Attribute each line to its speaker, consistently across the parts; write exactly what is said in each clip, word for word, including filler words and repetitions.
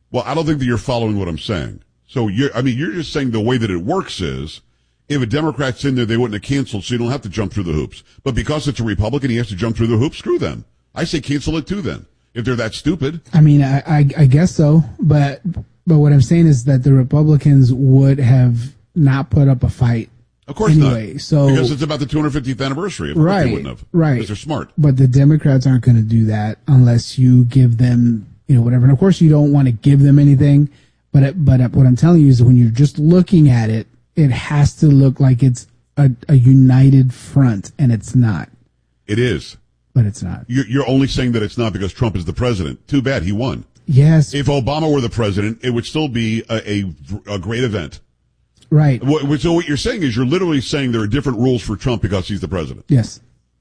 Speaker 1: Well, I don't think that you're following what I'm saying. So you're, I mean, you're just saying the way that it works is if a Democrat's in there, they wouldn't have canceled, so you don't have to jump through the hoops. But because it's a Republican, he has to jump through the hoops, screw them. I say cancel it too then, if they're that stupid.
Speaker 2: I mean, I, I, I guess so. But, but what I'm saying is that the Republicans would have not put up a fight.
Speaker 1: Of course
Speaker 2: anyway,
Speaker 1: not.
Speaker 2: So,
Speaker 1: because it's about the two hundred fiftieth anniversary. Of course
Speaker 2: right,
Speaker 1: they wouldn't have.
Speaker 2: Right.
Speaker 1: Because they're smart.
Speaker 2: But the Democrats aren't going to do that unless you give them, you know, whatever. And of course you don't want to give them anything. But, it, but what I'm telling you is when you're just looking at it, it has to look like it's a, a united front, and it's not.
Speaker 1: It is.
Speaker 2: But it's not.
Speaker 1: You're, you're only saying that it's not because Trump is the president. Too bad. He won.
Speaker 2: Yes.
Speaker 1: If Obama were the president, it would still be a, a, a great event.
Speaker 2: Right.
Speaker 1: So what you're saying is you're literally saying there are different rules for Trump because he's the president.
Speaker 2: Yes.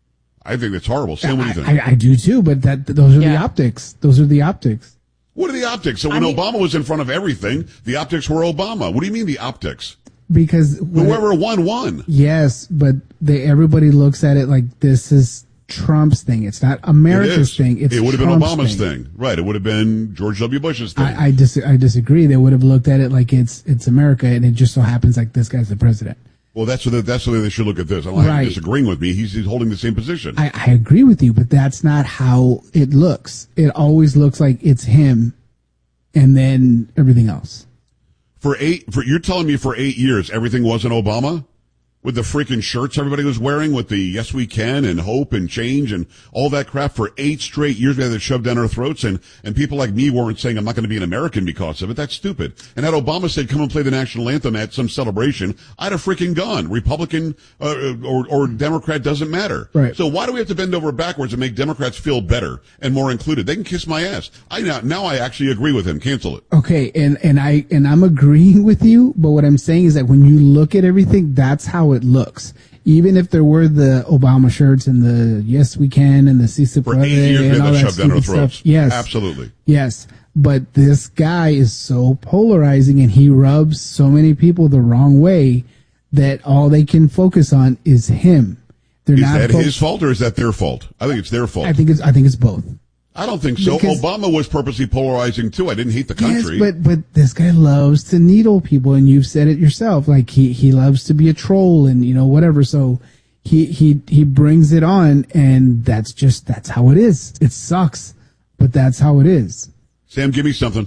Speaker 1: I think that's horrible. Sam, what do you think?
Speaker 2: I, I do too, but that those are yeah. the optics. Those are the optics.
Speaker 1: What are the optics? So when I mean, Obama was in front of everything, the optics were Obama. What do you mean the optics?
Speaker 2: Because
Speaker 1: whoever won, won.
Speaker 2: Yes, but they, everybody looks at it like this is Trump's thing. It's not America's
Speaker 1: it
Speaker 2: thing. It's
Speaker 1: it would have
Speaker 2: Trump's
Speaker 1: been Obama's thing. thing. Right. It would have been George W. Bush's thing.
Speaker 2: I, I, dis- I disagree. They would have looked at it like it's it's America, and it just so happens like this guy's the president.
Speaker 1: Well, that's the, that's the way they should look at this. I don't
Speaker 2: right.
Speaker 1: like disagreeing with me. He's, he's holding the same position.
Speaker 2: I, I agree with you, but that's not how it looks. It always looks like it's him and then everything else.
Speaker 1: For eight, for you're telling me for eight years everything wasn't Obama? With the freaking shirts everybody was wearing with the Yes We Can and Hope and Change and all that crap for eight straight years we had it shoved down our throats and, and people like me weren't saying I'm not going to be an American because of it. That's stupid. And had Obama said come and play the national anthem at some celebration, I'd have freaking gone. Republican uh, or, or Democrat doesn't matter.
Speaker 2: Right.
Speaker 1: So why do we have to bend over backwards and make Democrats feel better and more included? They can kiss my ass. I now, now I actually agree with him. Cancel it.
Speaker 2: Okay, and, and I and I'm agreeing with you, but what I'm saying is that when you look at everything, that's how it looks. Even if there were the Obama shirts and the Yes We Can and the Si Se Puede and all that stupid stuff. Yes.
Speaker 1: Absolutely.
Speaker 2: Yes. But this guy is so polarizing and he rubs so many people the wrong way that all they can focus on is him. They're
Speaker 1: is
Speaker 2: not
Speaker 1: that
Speaker 2: fo-
Speaker 1: his fault or is that their fault? I think it's their fault.
Speaker 2: I think it's I think it's both.
Speaker 1: I don't think so. Because, Obama was purposely polarizing too. I didn't hate the country.
Speaker 2: Yes, but but this guy loves to needle people, and you've said it yourself. Like he, he loves to be a troll, and you know whatever. So he he he brings it on, and that's just that's how it is. It sucks, but that's how it is.
Speaker 1: Sam, give me something.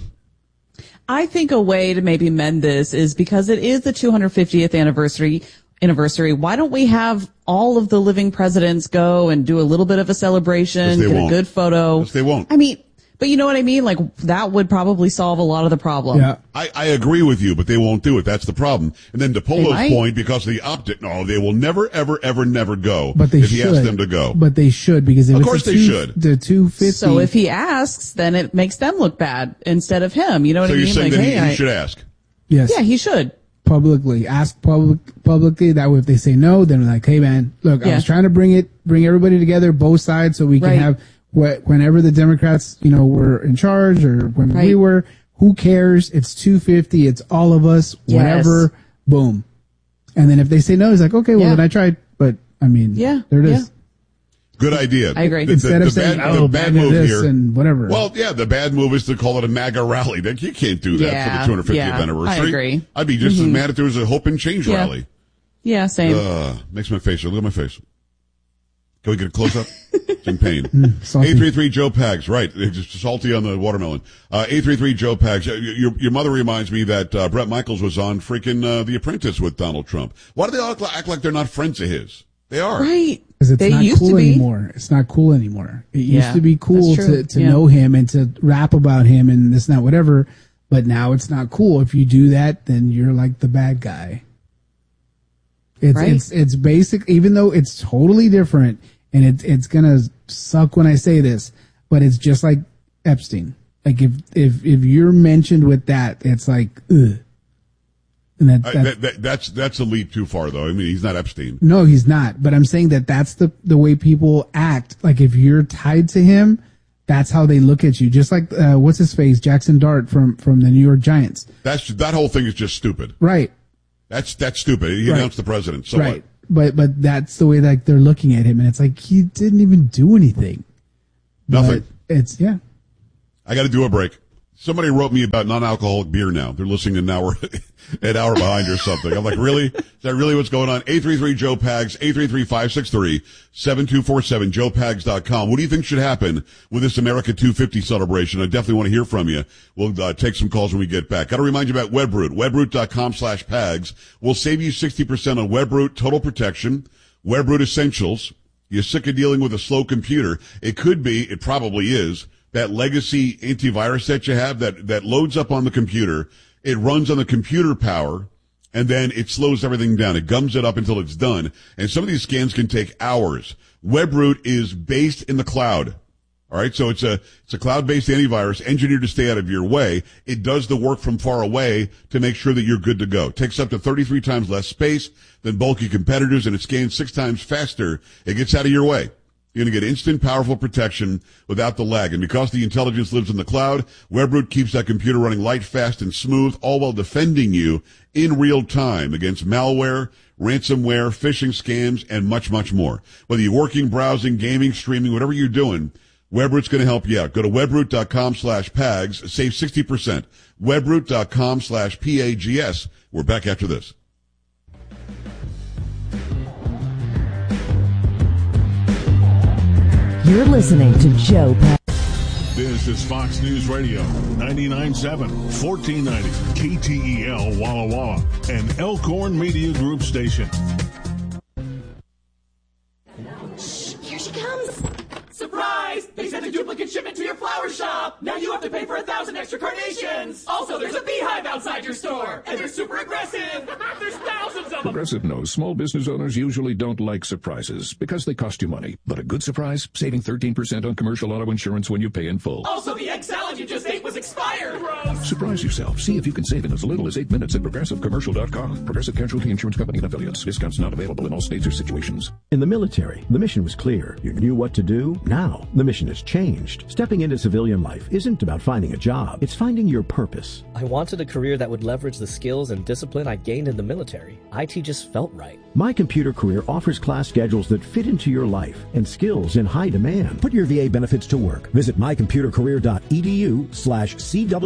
Speaker 3: I think a way to maybe mend this is because it is the two hundred fiftieth anniversary. Anniversary. Why don't we have all of the living presidents go and do a little bit of a celebration, get
Speaker 1: won't.
Speaker 3: a good photo?
Speaker 1: Yes, they won't.
Speaker 3: I mean, but you know what I mean? Like that would probably solve a lot of the problem.
Speaker 2: Yeah.
Speaker 1: I, I agree with you, but they won't do it. That's the problem. And then to Polo's point, because of the optic, no, they will never, ever, ever, never go.
Speaker 2: But they
Speaker 1: if
Speaker 2: should.
Speaker 1: he asks them to go.
Speaker 2: But they should because if
Speaker 1: of
Speaker 2: it's
Speaker 1: course
Speaker 2: a
Speaker 1: they
Speaker 2: two,
Speaker 1: should.
Speaker 2: The two fifty.
Speaker 3: So if he asks, then it makes them look bad instead of him. You know what
Speaker 1: so
Speaker 3: I mean?
Speaker 1: you're saying
Speaker 3: like,
Speaker 1: that
Speaker 3: hey,
Speaker 1: he,
Speaker 3: I,
Speaker 1: he should ask?
Speaker 2: Yes.
Speaker 3: Yeah, he should.
Speaker 2: Publicly, ask public publicly. That way, if they say no, then like, hey man, look,
Speaker 3: yeah.
Speaker 2: I was trying to bring it, bring everybody together, both sides, so we can
Speaker 3: right.
Speaker 2: have what whenever the Democrats, you know, were in charge or when
Speaker 3: right.
Speaker 2: we were. Who cares? It's two fifty. It's all of us.
Speaker 3: Yes.
Speaker 2: Whatever. Boom. And then if they say no, it's like, okay, well
Speaker 3: yeah.
Speaker 2: then I tried. But I mean,
Speaker 3: yeah,
Speaker 2: there it is.
Speaker 3: Yeah.
Speaker 1: Good idea.
Speaker 3: I agree.
Speaker 1: The, the,
Speaker 2: Instead
Speaker 1: the
Speaker 2: of saying,
Speaker 1: bad,
Speaker 2: oh,
Speaker 1: the bad
Speaker 2: MAGA
Speaker 1: move
Speaker 2: this
Speaker 1: here,
Speaker 2: and whatever.
Speaker 1: Well, yeah, the bad move is to call it a MAGA rally. You can't do that
Speaker 3: yeah,
Speaker 1: for the two hundred fiftieth
Speaker 3: yeah,
Speaker 1: anniversary.
Speaker 3: I agree.
Speaker 1: I'd be just
Speaker 3: mm-hmm.
Speaker 1: as mad if there was a Hope and Change
Speaker 3: yeah.
Speaker 1: rally.
Speaker 3: Yeah, same.
Speaker 1: Uh, makes my face. Look at my face. Can we get a close up? It's in pain.
Speaker 2: Mm,
Speaker 1: eight three three Joe Pags. Right. It's just salty on the watermelon. Uh, eight three three Joe Pags. Your, your mother reminds me that, uh, Brett Michaels was on freaking, uh, The Apprentice with Donald Trump. Why do they all act like they're not friends of his? They are.
Speaker 3: Right.
Speaker 2: Because it's
Speaker 3: they
Speaker 2: not
Speaker 3: used
Speaker 2: cool
Speaker 3: to be.
Speaker 2: anymore. It's not cool anymore. It
Speaker 3: yeah,
Speaker 2: used to be cool to, to
Speaker 3: yeah.
Speaker 2: know him and to rap about him and this, and that, whatever. But now it's not cool. If you do that, then you're like the bad guy. It's,
Speaker 3: right.
Speaker 2: it's, it's basic, even though it's totally different and it's, it's going to suck when I say this, but it's just like Epstein. Like if, if, if you're mentioned with that, it's like, ugh. And that,
Speaker 1: that, uh, that, that, that's, that's a leap too far though. I mean, he's not Epstein.
Speaker 2: No, he's not. But I'm saying that that's the, the way people act. Like if you're tied to him, that's how they look at you. Just like, uh, what's his face? Jackson Dart from, from the New York Giants.
Speaker 1: That's, that whole thing is just stupid.
Speaker 2: Right.
Speaker 1: That's, that's stupid. He
Speaker 2: right.
Speaker 1: announced the president. So
Speaker 2: right.
Speaker 1: what?
Speaker 2: But, but that's the way like they're looking at him. And it's like, he didn't even do anything.
Speaker 1: Nothing.
Speaker 2: But it's, yeah.
Speaker 1: I got to do a break. Somebody wrote me about non-alcoholic beer now. They're listening and now we're an hour behind or something. I'm like, really? Is that really what's going on? eight three three, Joe Pags, eight three three, five six three, seven two four seven, joe pags dot com. What do you think should happen with this America two fifty celebration? I definitely want to hear from you. We'll uh, take some calls when we get back. Got to remind you about Webroot, webroot.com slash Pags. We'll save you sixty percent on Webroot Total Protection, Webroot Essentials. You're sick of dealing with a slow computer. It could be, it probably is, that legacy antivirus that you have that, that loads up on the computer. It runs on the computer power, and then it slows everything down. It gums it up until it's done. And some of these scans can take hours. Webroot is based in the cloud. All right, so it's a it's a cloud-based antivirus engineered to stay out of your way. It does the work from far away to make sure that you're good to go. It takes up to thirty-three times less space than bulky competitors, and it scans six times faster. It gets out of your way. You're going to get instant, powerful protection without the lag. And because the intelligence lives in the cloud, Webroot keeps that computer running light, fast, and smooth, all while defending you in real time against malware, ransomware, phishing scams, and much, much more. Whether you're working, browsing, gaming, streaming, whatever you're doing, Webroot's going to help you out. Go to webroot.com slash Pags. Save sixty percent. Webroot.com slash P A G S. We're back after this.
Speaker 4: You're listening to Joe Pags.
Speaker 5: This is Fox News Radio, ninety-nine point seven, fourteen ninety, K T E L Walla Walla, and Elkhorn Media Group station.
Speaker 6: Shh, here she comes. Surprise! They sent a duplicate shipment to your flower shop. Now you have to pay for a thousand extra carnations. Also, there's a beehive outside your store, and they're super aggressive. There's thousands of them.
Speaker 7: Progressive knows small business owners usually don't like surprises because they cost you money. But a good surprise, saving thirteen percent on commercial auto insurance when you pay in full.
Speaker 6: Also, the egg salad you just ate was expired. Gross.
Speaker 7: Surprise yourself. See if you can save in as little as eight minutes at progressive commercial dot com. Progressive Casualty Insurance Company and affiliates. Discounts not available in all states or situations.
Speaker 8: In the military, the mission was clear. You knew what to do. Now, the mission has changed. Stepping into civilian life isn't about finding a job. It's finding your purpose.
Speaker 9: I wanted a career that would leverage the skills and discipline I gained in the military. I T just felt right.
Speaker 8: My Computer Career offers class schedules that fit into your life and skills in high demand. Put your V A benefits to work. Visit mycomputercareer.edu slash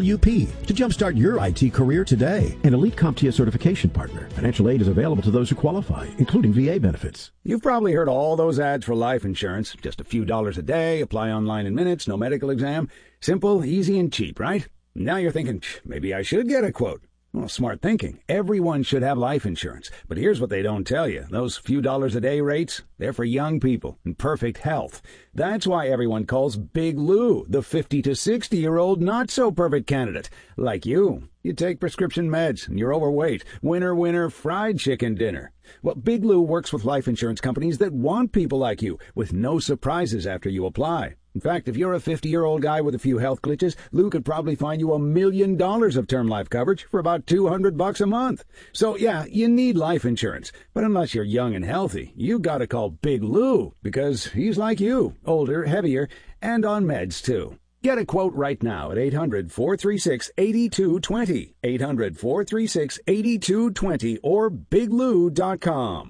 Speaker 8: CWP to jumpstart your I T career today. An Elite CompTIA certification partner. Financial aid is available to those who qualify, including V A benefits.
Speaker 10: You've probably heard all those ads for life insurance. Just a few dollars a day, apply online in minutes, no medical exam. Simple, easy, and cheap, right? Now you're thinking, maybe I should get a quote. Well, smart thinking. Everyone should have life insurance. But here's what they don't tell you. Those few dollars a day rates, they're for young people in perfect health. That's why everyone calls Big Lou the fifty to sixty-year-old not-so-perfect candidate. Like you. You take prescription meds and you're overweight. Winner, winner, fried chicken dinner. Well, Big Lou works with life insurance companies that want people like you with no surprises after you apply. In fact, if you're a fifty-year-old guy with a few health glitches, Lou could probably find you a million dollars of term life coverage for about two hundred bucks a month. So, yeah, you need life insurance. But unless you're young and healthy, you gotta call Big Lou because he's like you, older, heavier, and on meds, too. Get a quote right now at eight hundred, four three six, eight two two zero, eight hundred, four three six, eight two two zero, or big lou dot com.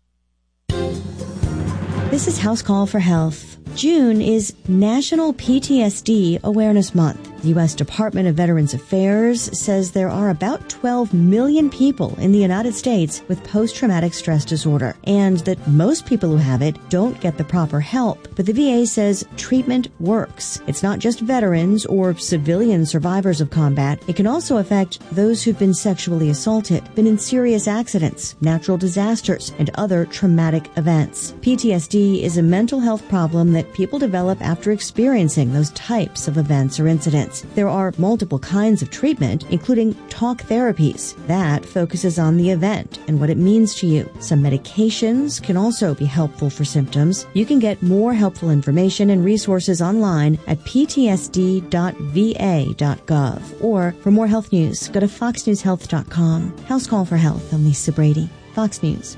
Speaker 11: This is House Call for Health. June is National P T S D Awareness Month. The U S Department of Veterans Affairs says there are about twelve million people in the United States with post-traumatic stress disorder, and that most people who have it don't get the proper help. But the V A says treatment works. It's not just veterans or civilian survivors of combat. It can also affect those who've been sexually assaulted, been in serious accidents, natural disasters, and other traumatic events. P T S D is a mental health problem that people develop after experiencing those types of events or incidents. There are multiple kinds of treatment, including talk therapies. That focuses on the event and what it means to you. Some medications can also be helpful for symptoms. You can get more helpful information and resources online at p t s d dot v a dot gov. Or for more health news, go to fox news health dot com. House Call for Health. I'm Lisa Brady, Fox News.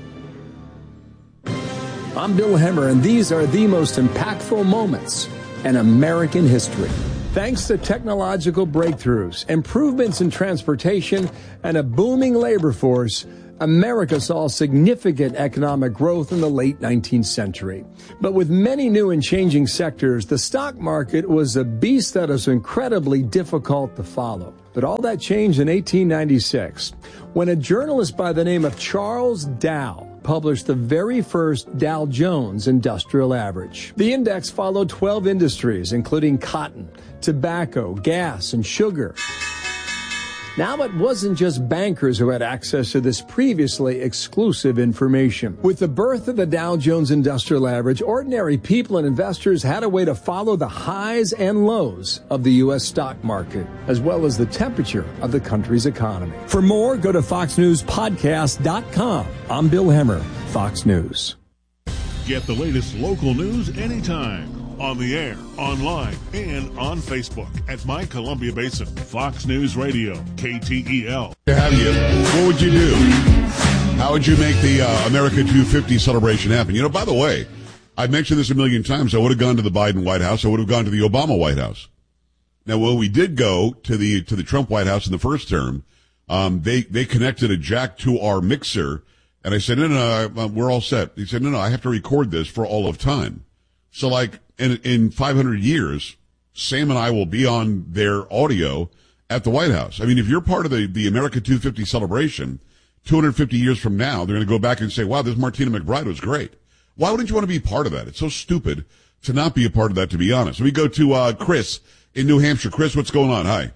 Speaker 12: I'm Bill Hemmer, and these are the most impactful moments in American history. Thanks to technological breakthroughs, improvements in transportation, and a booming labor force, America saw significant economic growth in the late nineteenth century. But with many new and changing sectors, the stock market was a beast that is incredibly difficult to follow. But all that changed in eighteen ninety-six, when a journalist by the name of Charles Dow published the very first Dow Jones Industrial Average. The index followed twelve industries, including cotton, tobacco, gas, and sugar. Now it wasn't just bankers who had access to this previously exclusive information. With the birth of the Dow Jones Industrial Average, ordinary people and investors had a way to follow the highs and lows of the U S stock market, as well as the temperature of the country's economy. For more, go to fox news podcast dot com. I'm Bill Hemmer, Fox News.
Speaker 5: Get the latest local news anytime. On the air, online, and on Facebook at My Columbia Basin. Fox News Radio, K T E L.
Speaker 1: To have you, what would you do? How would you make the uh, America two fifty celebration happen? You know, by the way, I've mentioned this a million times. I would have gone to the Biden White House. I would have gone to the Obama White House. Now, when we did go to the to the Trump White House in the first term, um, they they connected a jack to our mixer, and I said, no, no, no, we're all set. He said, no, no, I have to record this for all of time. So, like, in, in five hundred years, Sam and I will be on their audio at the White House. I mean, if you're part of the, the America two fifty celebration, two hundred fifty years from now, they're going to go back and say, wow, this Martina McBride was great. Why wouldn't you want to be part of that? It's so stupid to not be a part of that, to be honest. We go to uh, Chris in New Hampshire. Chris, what's going on? Hi.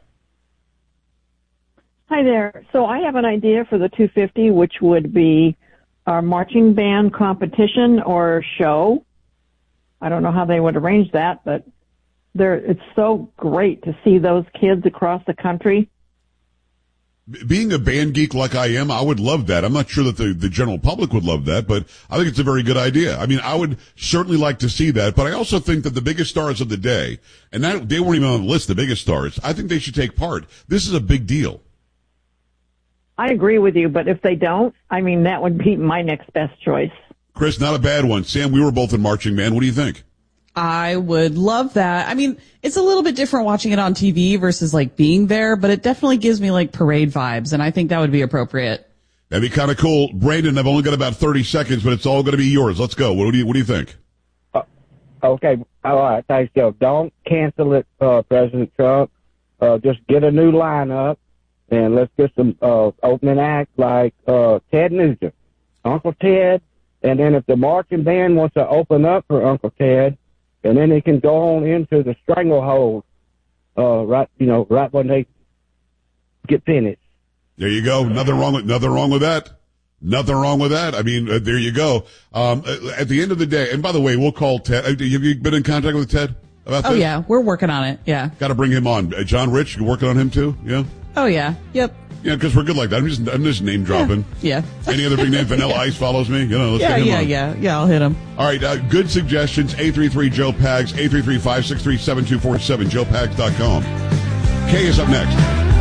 Speaker 13: Hi there. So I have an idea for the two fifty, which would be our marching band competition or show. I don't know how they would arrange that, but there, it's so great to see those kids across the country.
Speaker 1: Being a band geek like I am, I would love that. I'm not sure that the, the general public would love that, but I think it's a very good idea. I mean, I would certainly like to see that, but I also think that the biggest stars of the day, and that, they weren't even on the list, the biggest stars, I think they should take part. This is a big deal.
Speaker 13: I agree with you, but if they don't, I mean, that would be my next best choice.
Speaker 1: Chris, not a bad one. Sam, we were both in marching band. What do you think?
Speaker 3: I would love that. I mean, it's a little bit different watching it on T V versus like being there, but it definitely gives me like parade vibes, and I think that would be appropriate.
Speaker 1: That'd be kind of cool. Brandon, I've only got about thirty seconds, but it's all going to be yours. Let's go. What do you, what do you think?
Speaker 14: Uh, okay. All right. Thanks, Joe. Don't cancel it, uh, President Trump. Uh, just get a new lineup, and let's get some uh, opening acts like uh, Ted Nugent, Uncle Ted. And then if the marching band wants to open up for Uncle Ted, and then they can go on into the stranglehold, uh, right, you know, right when they get finished.
Speaker 1: There you go. Nothing wrong with, nothing wrong with that. Nothing wrong with that. I mean, uh, there you go. Um, at the end of the day, and by the way, we'll call Ted. Have you been in contact with Ted about this?
Speaker 3: Oh yeah, we're working on it. Yeah.
Speaker 1: Got to bring him on. Uh, John Rich, you working on him too? Yeah.
Speaker 3: Oh yeah. Yep.
Speaker 1: Yeah, because we're good like that. I'm just, I'm just name dropping.
Speaker 3: Yeah. yeah.
Speaker 1: Any other big name? Vanilla Ice follows me. You know, let's
Speaker 3: yeah,
Speaker 1: get him
Speaker 3: yeah,
Speaker 1: on.
Speaker 3: yeah, yeah. I'll hit him.
Speaker 1: All right. Uh, good suggestions. eight three three Joe Pags. eight three three, five six three, seven two four seven. joe pags dot com. Kay is up next.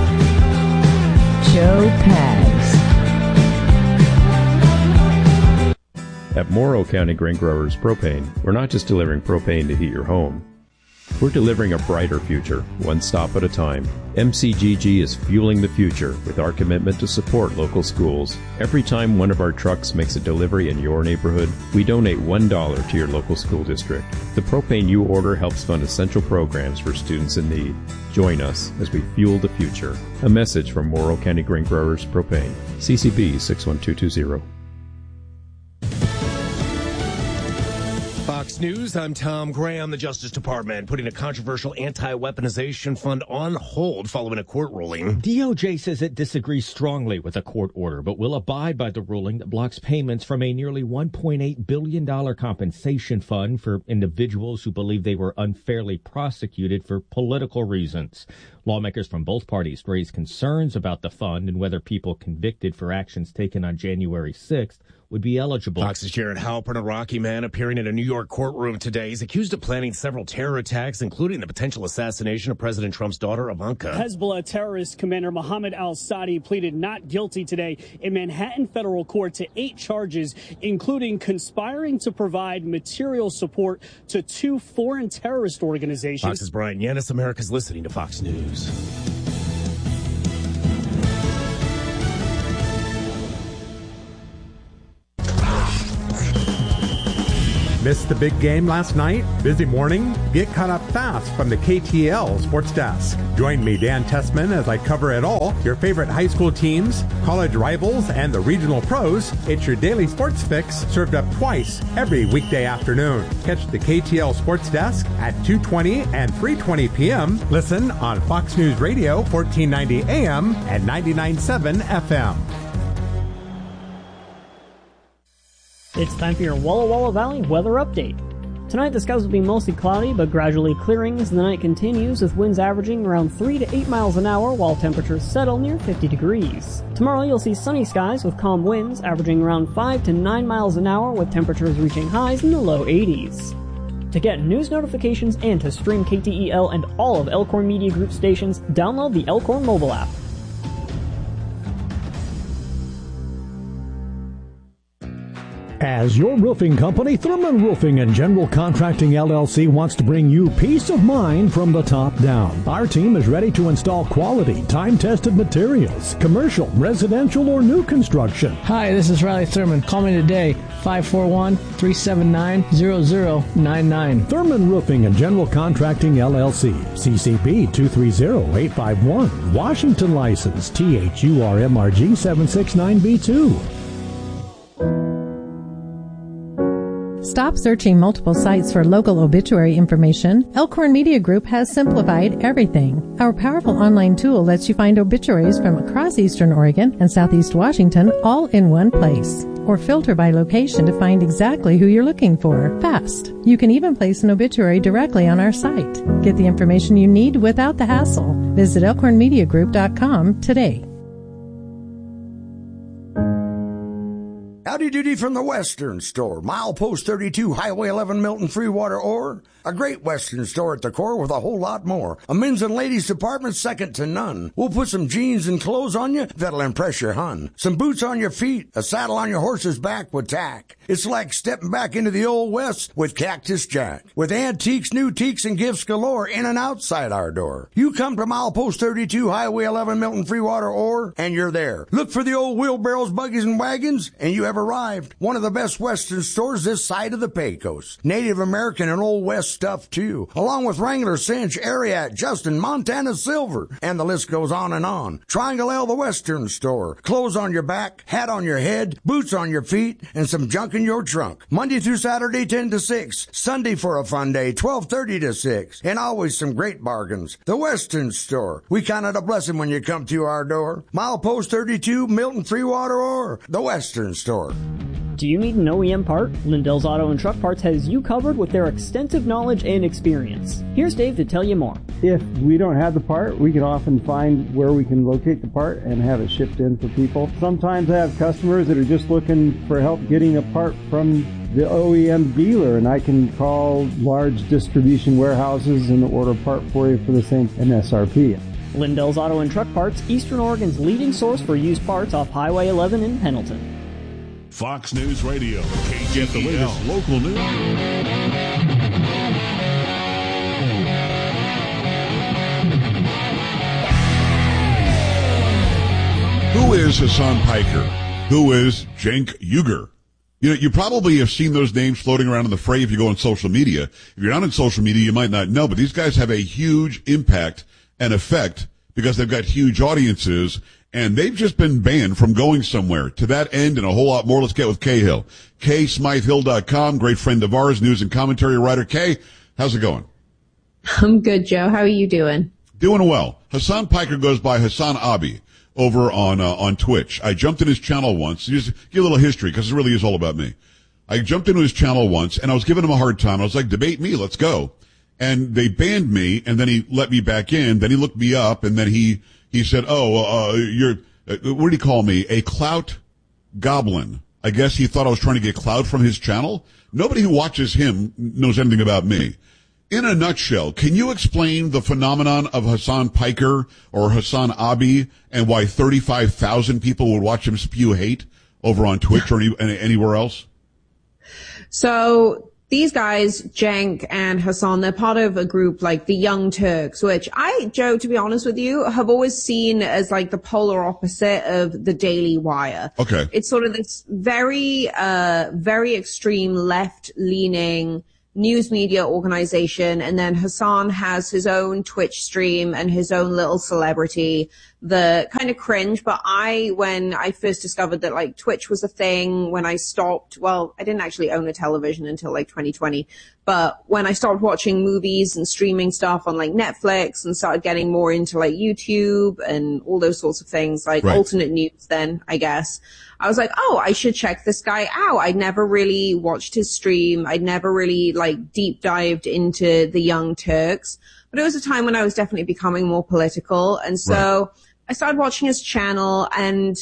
Speaker 4: Joe Pags.
Speaker 15: At Morrow County Grain Growers Propane, we're not just delivering propane to heat your home. We're delivering a brighter future, one stop at a time. M C G G is fueling the future with our commitment to support local schools. Every time one of our trucks makes a delivery in your neighborhood, we donate one dollar to your local school district. The propane you order helps fund essential programs for students in need. Join us as we fuel the future. A message from Morrow County Grain Growers Propane. C C B six one two two zero.
Speaker 16: Fox News, I'm Tom Graham. The Justice Department putting a controversial anti-weaponization fund on hold following a court ruling.
Speaker 17: D O J says it disagrees strongly with a court order, but will abide by the ruling that blocks payments from a nearly one point eight billion dollars compensation fund for individuals who believe they were unfairly prosecuted for political reasons. Lawmakers from both parties raised concerns about the fund and whether people convicted for actions taken on January sixth would be eligible.
Speaker 16: Fox's Jared Halpern, a Rocky man appearing in a New York courtroom today. He's accused of planning several terror attacks, including the potential assassination of President Trump's daughter, Ivanka.
Speaker 18: Hezbollah terrorist commander Mohammed al-Sadi pleaded not guilty today in Manhattan federal court to eight charges, including conspiring to provide material support to two foreign terrorist organizations.
Speaker 16: Fox's Brian Yanis, America's listening to Fox News.
Speaker 19: Missed the big game last night? Busy morning? Get caught up fast from the K T E L Sports Desk. Join me, Dan Tessman, as I cover it all. Your favorite high school teams, college rivals, and the regional pros. It's your daily sports fix served up twice every weekday afternoon. Catch the K T E L Sports Desk at two twenty and three twenty p.m. Listen on Fox News Radio, fourteen ninety A M and ninety-nine point seven F M.
Speaker 20: It's time for your Walla Walla Valley weather update. Tonight the skies will be mostly cloudy but gradually clearing as the night continues, with winds averaging around three to eight miles an hour while temperatures settle near fifty degrees. Tomorrow you'll see sunny skies with calm winds averaging around five to nine miles an hour with temperatures reaching highs in the low eighties. To get news notifications and to stream K T E L and all of Elkhorn Media Group stations, download the Elkhorn mobile app.
Speaker 8: As your roofing company, Thurman Roofing and General Contracting L L C wants to bring you peace of mind from the top down. Our team is ready to install quality, time-tested materials, commercial, residential, or new construction.
Speaker 21: Hi, this is Riley Thurman. Call me today, five four one, three seven nine, zero zero nine nine.
Speaker 8: Thurman Roofing and General Contracting L L C, C C B two three zero eight five one, Washington license, T H U R M R G seven six nine B two.
Speaker 22: Stop searching multiple sites for local obituary information. Elkhorn Media Group has simplified everything. Our powerful online tool lets you find obituaries from across Eastern Oregon and Southeast Washington all in one place. Or filter by location to find exactly who you're looking for, fast. You can even place an obituary directly on our site. Get the information you need without the hassle. Visit elkhorn media group dot com today.
Speaker 23: Howdy doody from the Western Store. Milepost thirty-two, Highway eleven, Milton, Freewater, Ore. A great Western store at the core with a whole lot more. A men's and ladies department second to none. We'll put some jeans and clothes on you that'll impress your hun. Some boots on your feet, a saddle on your horse's back with tack. It's like stepping back into the old West with Cactus Jack. With antiques, new teaks, and gifts galore in and outside our door. You come to Milepost thirty-two, Highway eleven, Milton, Freewater, Ore, and you're there. Look for the old wheelbarrows, buggies, and wagons, and you have arrived. One of the best Western stores this side of the Pecos. Native American and Old West stuff, too. Along with Wrangler, Cinch, Ariat, Justin, Montana Silver. And the list goes on and on. Triangle L, the Western Store. Clothes on your back, hat on your head, boots on your feet, and some junk in your trunk. Monday through Saturday, ten to six. Sunday for a fun day, twelve thirty to six. And always some great bargains. The Western Store. We count it a blessing when you come through our door. Milepost thirty-two, Milton, Freewater, or the Western Store.
Speaker 20: Do you need an O E M part? Lindell's Auto and Truck Parts has you covered with their extensive knowledge and experience. Here's Dave to tell you more.
Speaker 24: If we don't have the part, we can often find where we can locate the part and have it shipped in for people. Sometimes I have customers that are just looking for help getting a part from the O E M dealer, and I can call large distribution warehouses and order a part for you for the same M S R P.
Speaker 20: Lindell's Auto and Truck Parts, Eastern Oregon's leading source for used parts off Highway eleven in Pendleton.
Speaker 5: Fox News Radio, K T E L. Get the latest local news.
Speaker 1: Who is Hassan Piker? Who is Cenk Uygur? You know, you probably have seen those names floating around in the fray if you go on social media. If you're not on social media, you might not know, but these guys have a huge impact and effect because they've got huge audiences, and they've just been banned from going somewhere. To that end and a whole lot more, let's get with Kay Hill. Kay, Smythe Hill dot com, great friend of ours, news and commentary writer. Kay, how's it going?
Speaker 25: I'm good, Joe. How are you doing?
Speaker 1: Doing well. Hassan Piker goes by Hassan Abi over on uh, on Twitch. I jumped in his channel once. Just give a little history because it really is all about me. I jumped into his channel once, and I was giving him a hard time. I was like, debate me, let's go. And they banned me, and then he let me back in. Then he looked me up, and then he he said, oh, uh, you're, uh, what did he call me? A clout goblin. I guess he thought I was trying to get clout from his channel. Nobody who watches him knows anything about me. In a nutshell, can you explain the phenomenon of Hassan Piker or Hassan Abi and why thirty-five thousand people would watch him spew hate over on Twitch or any, anywhere else?
Speaker 25: So these guys, Cenk and Hasan, they're part of a group like the Young Turks, which I, Joe, to be honest with you, have always seen as like the polar opposite of the Daily Wire.
Speaker 1: Okay.
Speaker 25: It's sort of this very, uh, very extreme left-leaning news media organization, and then Hasan has his own Twitch stream and his own little celebrity that kind of cringe. But I, when I first discovered that like Twitch was a thing, when I stopped, well, I didn't actually own a television until like twenty twenty, but when I started watching movies and streaming stuff on like Netflix and started getting more into like YouTube and all those sorts of things, like
Speaker 1: right.
Speaker 25: alternate news then, I guess, I was like, oh, I should check this guy out. I'd never really watched his stream. I'd never really like deep dived into the Young Turks, but it was a time when I was definitely becoming more political. And so right. I started watching his channel, and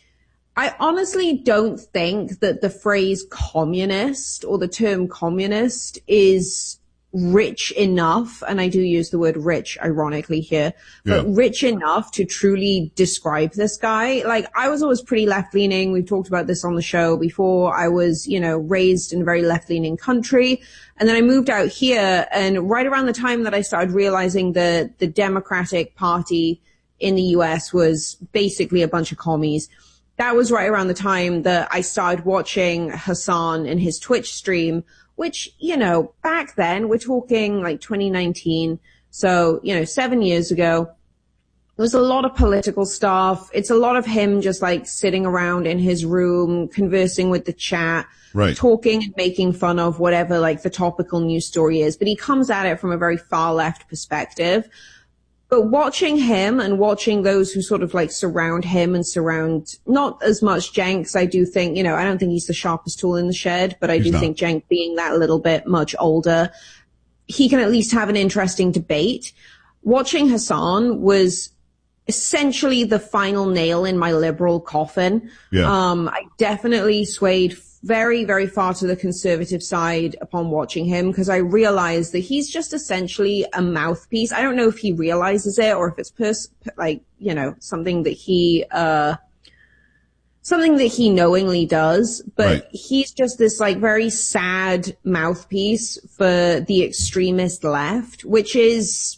Speaker 25: I honestly don't think that the phrase communist or the term communist is rich enough, and I do use the word rich ironically here, but yeah. rich enough to truly describe this guy. Like, I was always pretty left-leaning. We've talked about this on the show before. I was, you know, raised in a very left-leaning country. And then I moved out here, and right around the time that I started realizing that the Democratic Party in the U S was basically a bunch of commies, that was right around the time that I started watching Hasan and his Twitch stream, which, you know, back then, we're talking like twenty nineteen, so, you know, seven years ago, there was a lot of political stuff. It's a lot of him just like sitting around in his room, conversing with the chat, right. talking and making fun of whatever like the topical news story is. But he comes at it from a very far left perspective. But watching him and watching those who sort of like surround him and surround not as much Cenk, because I do think, you know, I don't think he's the sharpest tool in the shed, but I he's do not. think Cenk being that little bit much older, he can at least have an interesting debate. Watching Hasan was essentially the final nail in my liberal coffin. Yeah. Um, I definitely swayed very, very far to the conservative side upon watching him, because I realized that he's just essentially a mouthpiece. I don't know if he realizes it or if it's pers- like, you know, something that he, uh, something that he knowingly does, but right. he's just this like very sad mouthpiece for the extremist left, which is,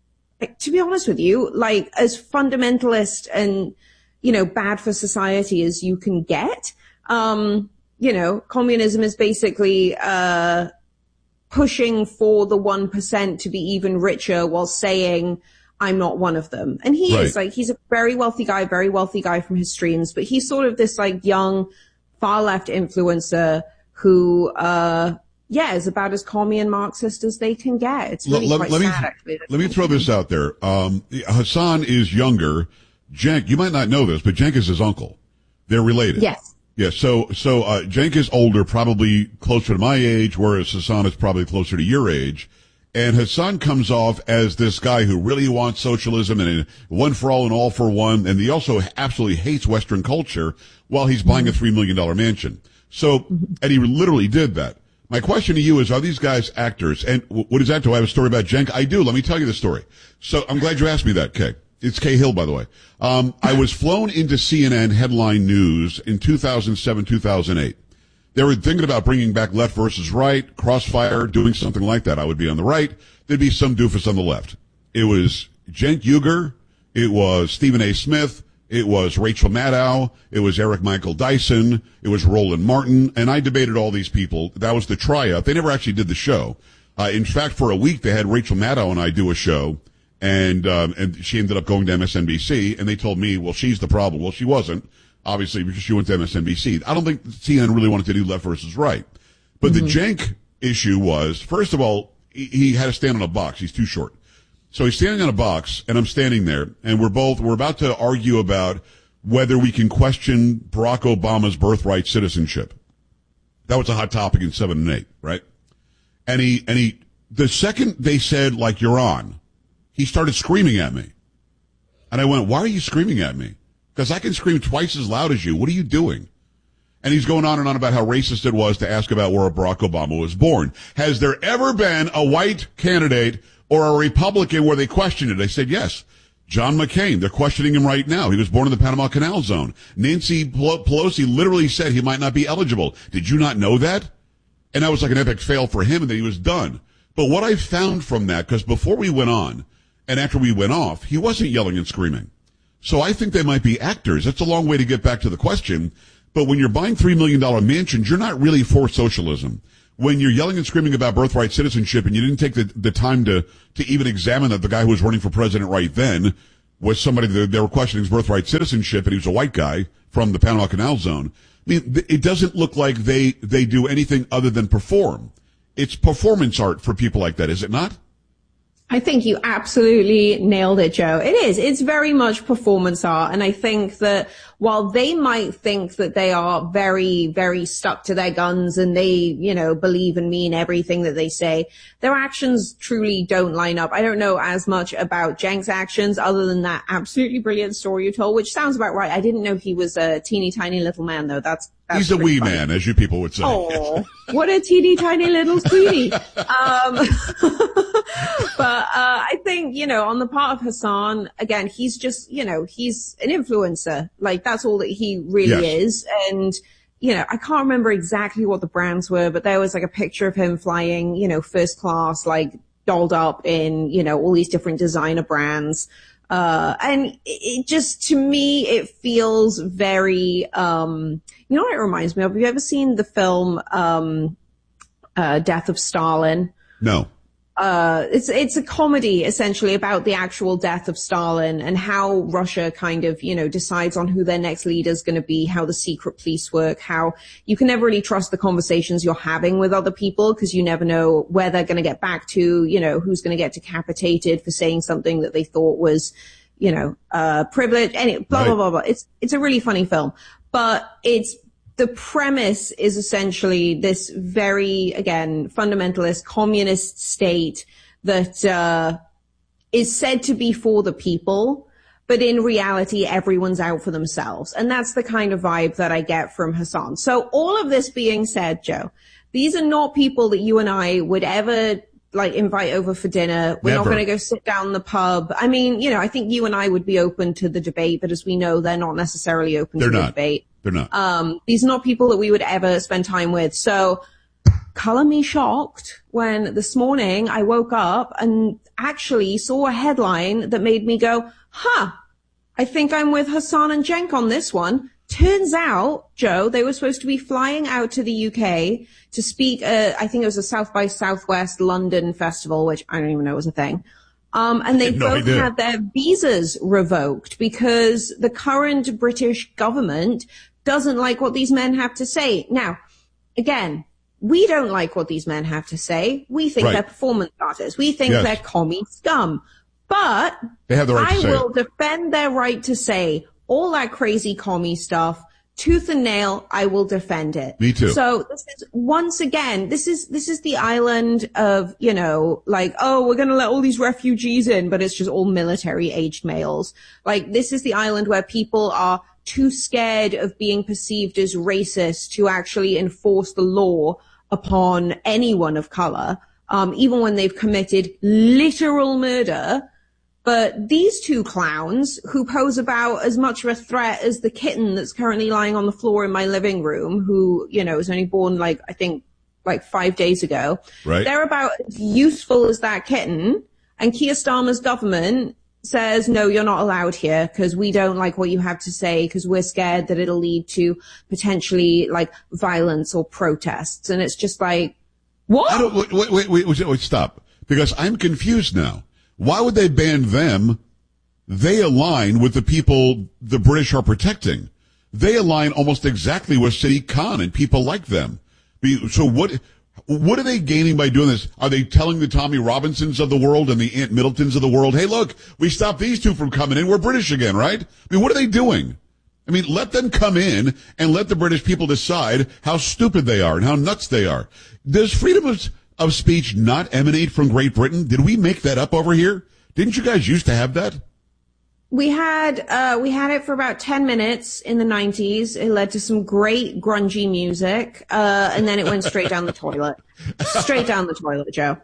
Speaker 25: to be honest with you, like as fundamentalist and, you know, bad for society as you can get. Um, you know, communism is basically, uh, pushing for the one percent to be even richer while saying, I'm not one of them. And he right. is like, he's a very wealthy guy, very wealthy guy from his streams, but he's sort of this like young, far left influencer who, uh, yeah, is about as commie and Marxist as they can get. It's really let, quite let sad,
Speaker 1: me,
Speaker 25: actually.
Speaker 1: Let me throw this out there. Um, Hasan is younger. Cenk, you might not know this, but Cenk is his uncle. They're related.
Speaker 25: Yes.
Speaker 1: Yeah, so, so, uh, Cenk is older, probably closer to my age, whereas Hasan is probably closer to your age. And Hasan comes off as this guy who really wants socialism and one for all and all for one. And he also absolutely hates Western culture while he's buying a three million dollars mansion. So, and he literally did that. My question to you is, are these guys actors? And what is that? Do I have a story about Cenk? I do. Let me tell you the story. So I'm glad you asked me that, Kay. It's Kay Hill, by the way. Um, I was flown into C N N headline news in two thousand seven, two thousand eight. They were thinking about bringing back left versus right, crossfire, doing something like that. I would be on the right. There'd be some doofus on the left. It was Cenk Uygur. It was Stephen A. Smith. It was Rachel Maddow. It was Eric Michael Dyson. It was Roland Martin. And I debated all these people. That was the tryout. They never actually did the show. Uh, in fact, for a week, they had Rachel Maddow and I do a show. And, um, and she ended up going to M S N B C, and they told me, well, she's the problem. Well, she wasn't, obviously, because she went to M S N B C. I don't think C N N really wanted to do left versus right. But mm-hmm. the Cenk issue was, first of all, he, he had to stand on a box. He's too short. So he's standing on a box, and I'm standing there, and we're both, we're about to argue about whether we can question Barack Obama's birthright citizenship. That was a hot topic in seven and eight, right? And he, and he, the second they said, like, you're on, he started screaming at me. And I went, why are you screaming at me? Because I can scream twice as loud as you. What are you doing? And he's going on and on about how racist it was to ask about where Barack Obama was born. Has there ever been a white candidate or a Republican where they questioned it? I said, yes. John McCain, they're questioning him right now. He was born in the Panama Canal Zone. Nancy Pelosi literally said he might not be eligible. Did you not know that? And that was like an epic fail for him, and then he was done. But what I found from that, because before we went on and after we went off, he wasn't yelling and screaming. So I think they might be actors. That's a long way to get back to the question. But when you're buying three million dollars mansions, you're not really for socialism. When you're yelling and screaming about birthright citizenship and you didn't take the, the time to, to even examine that the guy who was running for president right then was somebody that they were questioning his birthright citizenship, and he was a white guy from the Panama Canal Zone. I mean, it doesn't look like they, they do anything other than perform. It's performance art for people like that, is it not?
Speaker 25: I think you absolutely nailed it, Joe. It is. It's very much performance art. And I think that while they might think that they are very, very stuck to their guns and they, you know, believe and mean everything that they say, their actions truly don't line up. I don't know as much about Cenk's actions other than that absolutely brilliant story you told, which sounds about right. I didn't know he was a teeny tiny little man, though. That's, that's
Speaker 1: He's a wee
Speaker 25: funny.
Speaker 1: man, as you people would say.
Speaker 25: Oh, what a teeny tiny little sweetie. Um, but, uh, I think, you know, on the part of Hasan, again, he's just, you know, he's an influencer. Like, that's all that he really yes. is. And, you know, I can't remember exactly what the brands were, but there was like a picture of him flying, you know, first class, like dolled up in, you know, all these different designer brands. Uh, and it just, to me, it feels very, um, you know what it reminds me of? Have you ever seen the film, um, uh, Death of Stalin?
Speaker 1: No.
Speaker 25: Uh, it's, it's a comedy essentially about the actual death of Stalin and how Russia kind of, you know, decides on who their next leader is going to be, how the secret police work, how you can never really trust the conversations you're having with other people because you never know where they're going to get back to, you know, who's going to get decapitated for saying something that they thought was, you know, uh, privilege, and blah,
Speaker 1: right.
Speaker 25: blah, blah, blah. It's, it's a really funny film, but it's, the premise is essentially this very, again, fundamentalist communist state that, uh, is said to be for the people, but in reality, everyone's out for themselves. And that's the kind of vibe that I get from Hasan. So all of this being said, Joe, these are not people that you and I would ever like invite over for dinner. We're
Speaker 1: Never.
Speaker 25: not going to go sit down in the pub. I mean, you know, I think you and I would be open to the debate, but as we know, they're not necessarily open
Speaker 1: They're
Speaker 25: to
Speaker 1: not.
Speaker 25: the debate.
Speaker 1: They're not.
Speaker 25: Um, these are not people that we would ever spend time with. So color me shocked when this morning I woke up and actually saw a headline that made me go, huh, I think I'm with Hasan and Cenk on this one. Turns out, Joe, they were supposed to be flying out to the U K to speak, uh, I think it was a South by Southwest London festival, which I don't even know was a thing. Um, and they
Speaker 1: no
Speaker 25: both
Speaker 1: idea.
Speaker 25: had their visas revoked because the current British government doesn't like what these men have to say. Now, again, we don't like what these men have to say. We think
Speaker 1: Right.
Speaker 25: they're performance artists. We think
Speaker 1: Yes.
Speaker 25: they're commie scum. But
Speaker 1: They have the right
Speaker 25: I
Speaker 1: to say
Speaker 25: will
Speaker 1: it.
Speaker 25: defend their right to say all that crazy commie stuff. Tooth and nail, I will defend it.
Speaker 1: Me too.
Speaker 25: So this is, once again, this is, this is the island of, you know, like, oh, we're going to let all these refugees in, but it's just all military aged males. Like, this is the island where people are too scared of being perceived as racist to actually enforce the law upon anyone of color, um, even when they've committed literal murder. But these two clowns, who pose about as much of a threat as the kitten that's currently lying on the floor in my living room, who, you know, was only born, like, I think, like five days ago.
Speaker 1: Right.
Speaker 25: They're about as useful as that kitten. And Keir Starmer's government says, no, you're not allowed here because we don't like what you have to say because we're scared that it'll lead to potentially, like, violence or protests. And it's just like, what?
Speaker 1: I don't, wait, wait, wait, wait, wait, wait, stop. Because I'm confused now. Why would they ban them? They align with the people the British are protecting. They align almost exactly with Sadiq Khan and people like them. So what, what are they gaining by doing this? Are they telling the Tommy Robinsons of the world and the Ant Middletons of the world, hey, look, we stopped these two from coming in. We're British again, right? I mean, what are they doing? I mean, let them come in and let the British people decide how stupid they are and how nuts they are. Does freedom of of speech not emanate from Great Britain? Did we make that up over here? Didn't you guys used to have that?
Speaker 25: We had, uh, we had it for about ten minutes in the nineties. It led to some great grungy music. Uh, and then it went straight down the toilet. Straight down the toilet, Joe.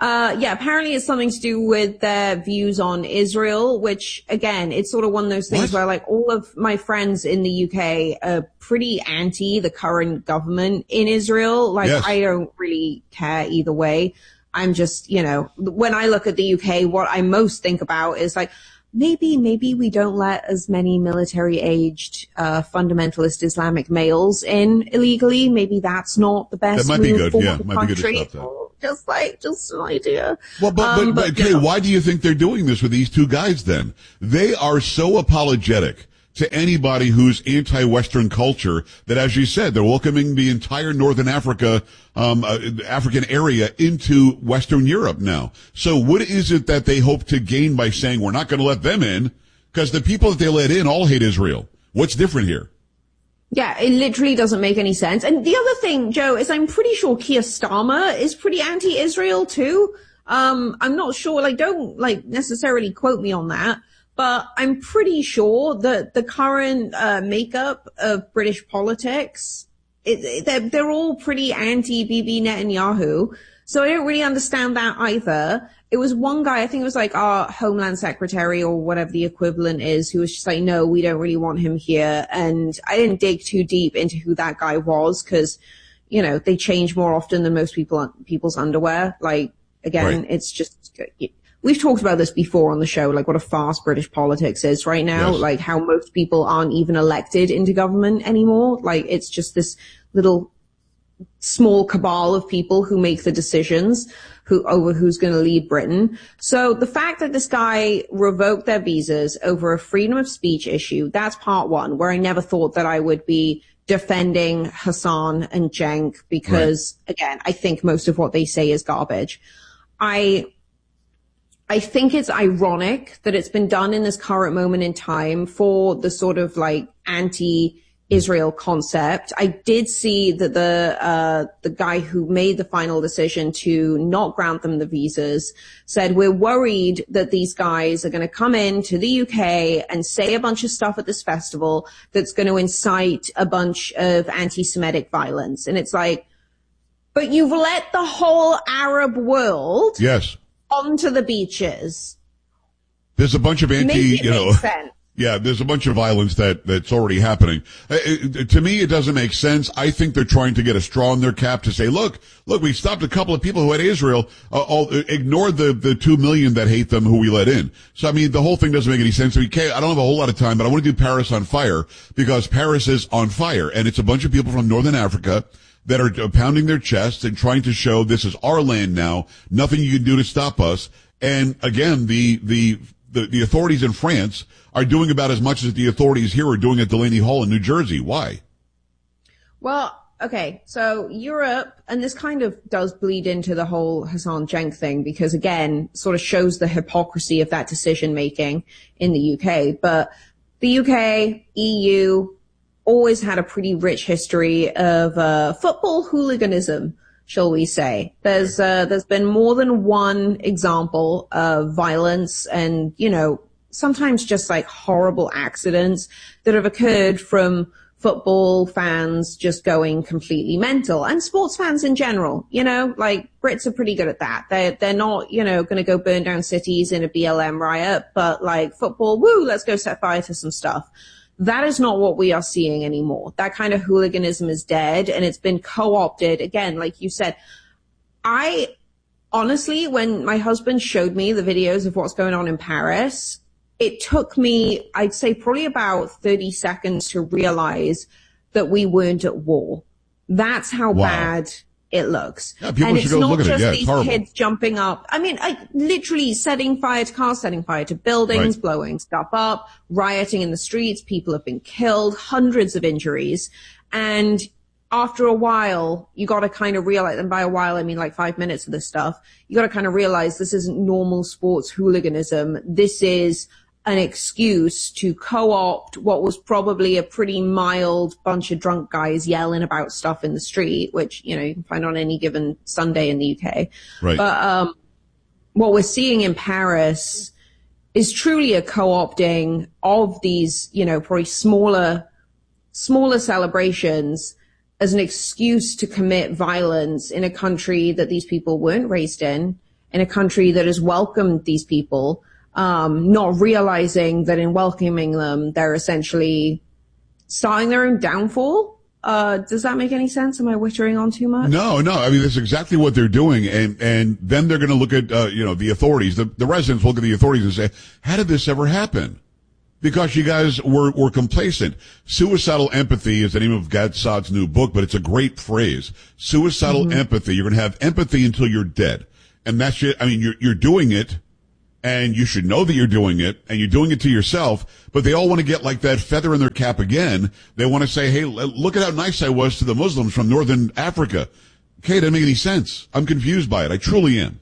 Speaker 25: Uh, yeah, apparently it's something to do with their views on Israel, which again, it's sort of one of those things what? where like all of my friends in the U K are pretty anti the current government in Israel. Like yes. I don't really care either way. I'm just, you know, when I look at the U K, what I most think about is like, maybe, maybe we don't let as many military-aged, uh, fundamentalist Islamic males in illegally. Maybe that's not the best
Speaker 1: that might
Speaker 25: move
Speaker 1: be good.
Speaker 25: for
Speaker 1: Yeah,
Speaker 25: the
Speaker 1: might
Speaker 25: country.
Speaker 1: be good to stop that.
Speaker 25: Just like, just an idea.
Speaker 1: Well, but,
Speaker 25: um,
Speaker 1: but, but,
Speaker 25: but
Speaker 1: Kay,
Speaker 25: you know.
Speaker 1: why do you think they're doing this with these two guys then? They are so apologetic to anybody who's anti-Western culture that, as you said, they're welcoming the entire Northern Africa, um, uh, African area into Western Europe now. So what is it that they hope to gain by saying we're not going to let them in? Because the people that they let in all hate Israel. What's different here?
Speaker 25: Yeah, it literally doesn't make any sense. And the other thing, Joe, is I'm pretty sure Keir Starmer is pretty anti-Israel too. Um, I'm not sure, like, don't, like, necessarily quote me on that, but I'm pretty sure that the current, uh, makeup of British politics, it, it, they're, they're all pretty anti-Bibi Netanyahu. So I don't really understand that either. It was one guy, I think it was like our Homeland Secretary or whatever the equivalent is, who was just like, no, we don't really want him here. And I didn't dig too deep into who that guy was because, you know, they change more often than most people, people's underwear. Like, again, right. It's just, we've talked about this before on the show, like what a farce British politics is right now, yes. Like how most people aren't even elected into government anymore. Like it's just this little small cabal of people who make the decisions who over who's going to lead Britain. So the fact that this guy revoked their visas over a freedom of speech issue, that's part one, where I never thought that I would be defending Hassan and Cenk because, right. again, I think most of what they say is garbage. I I think it's ironic that it's been done in this current moment in time for the sort of like anti Israel concept. I did see that the, uh, the guy who made the final decision to not grant them the visas said, we're worried that these guys are going to come into the U K and say a bunch of stuff at this festival that's going to incite a bunch of anti-Semitic violence. And it's like, but you've let the whole Arab world
Speaker 1: yes.
Speaker 25: onto the beaches.
Speaker 1: There's a bunch of anti,
Speaker 25: Make it
Speaker 1: you know.
Speaker 25: make sense.
Speaker 1: Yeah, there's a bunch of violence that, that's already happening. Uh, it, to me, it doesn't make sense. I think they're trying to get a straw in their cap to say, look, look, we stopped a couple of people who had Israel, uh, all, uh, ignore the, the two million that hate them who we let in. So, I mean, the whole thing doesn't make any sense. Okay, I don't have a whole lot of time, but I want to do Paris on fire because Paris is on fire and it's a bunch of people from Northern Africa that are pounding their chests and trying to show this is our land now, nothing you can do to stop us. And again, the, the, the, the authorities in France are doing about as much as the authorities here are doing at Delaney Hall in New Jersey. Why?
Speaker 25: Well, okay, so Europe, and this kind of does bleed into the whole Hassan Cenk thing because, again, sort of shows the hypocrisy of that decision-making in the U K. But the U K, E U, always had a pretty rich history of uh football hooliganism, shall we say. There's uh there's been more than one example of violence and, you know, sometimes just like horrible accidents that have occurred from football fans just going completely mental and sports fans in general. You know, like Brits are pretty good at that. They're, they're not, you know, going to go burn down cities in a B L M riot, but like football, woo, let's go set fire to some stuff. That is not what we are seeing anymore. That kind of hooliganism is dead and it's been co-opted. Again, like you said, I honestly, when my husband showed me the videos of what's going on in Paris, it took me, I'd say probably about thirty seconds to realize that we weren't at war. That's how
Speaker 1: wow.
Speaker 25: bad it looks.
Speaker 1: Yeah, people
Speaker 25: and
Speaker 1: should
Speaker 25: it's
Speaker 1: go
Speaker 25: not
Speaker 1: look at
Speaker 25: just
Speaker 1: it. Yeah,
Speaker 25: these
Speaker 1: it's
Speaker 25: kids jumping up. I mean, I, literally setting fire to cars, setting fire to buildings,
Speaker 1: right.
Speaker 25: blowing stuff up, rioting in the streets. People have been killed, hundreds of injuries. And after a while, you got to kind of realize, and by a while, I mean like five minutes of this stuff, you got to kind of realize this isn't normal sports hooliganism. This is an excuse to co-opt what was probably a pretty mild bunch of drunk guys yelling about stuff in the street, which, you know, you can find on any given Sunday in the U K.
Speaker 1: Right.
Speaker 25: But um, what we're seeing in Paris is truly a co-opting of these, you know, probably smaller, smaller celebrations as an excuse to commit violence in a country that these people weren't raised in. in a country that has welcomed these people, um, not realizing that in welcoming them, they're essentially starting their own downfall. Uh, does that make any sense? Am I wittering on too much?
Speaker 1: No, no. I mean, that's exactly what they're doing. And, and then they're going to look at, uh, you know, the authorities. The, the residents will look at the authorities and say, how did this ever happen? Because you guys were, were complacent. Suicidal empathy is the name of Gad Saad's new book, but it's a great phrase. Suicidal mm-hmm. empathy. You're going to have empathy until you're dead. And that's it. I mean, you're, you're doing it. And you should know that you're doing it, and you're doing it to yourself, but they all want to get like that feather in their cap again. They want to say, hey, look at how nice I was to the Muslims from northern Africa. Okay, it doesn't make any sense. I'm confused by it. I truly am.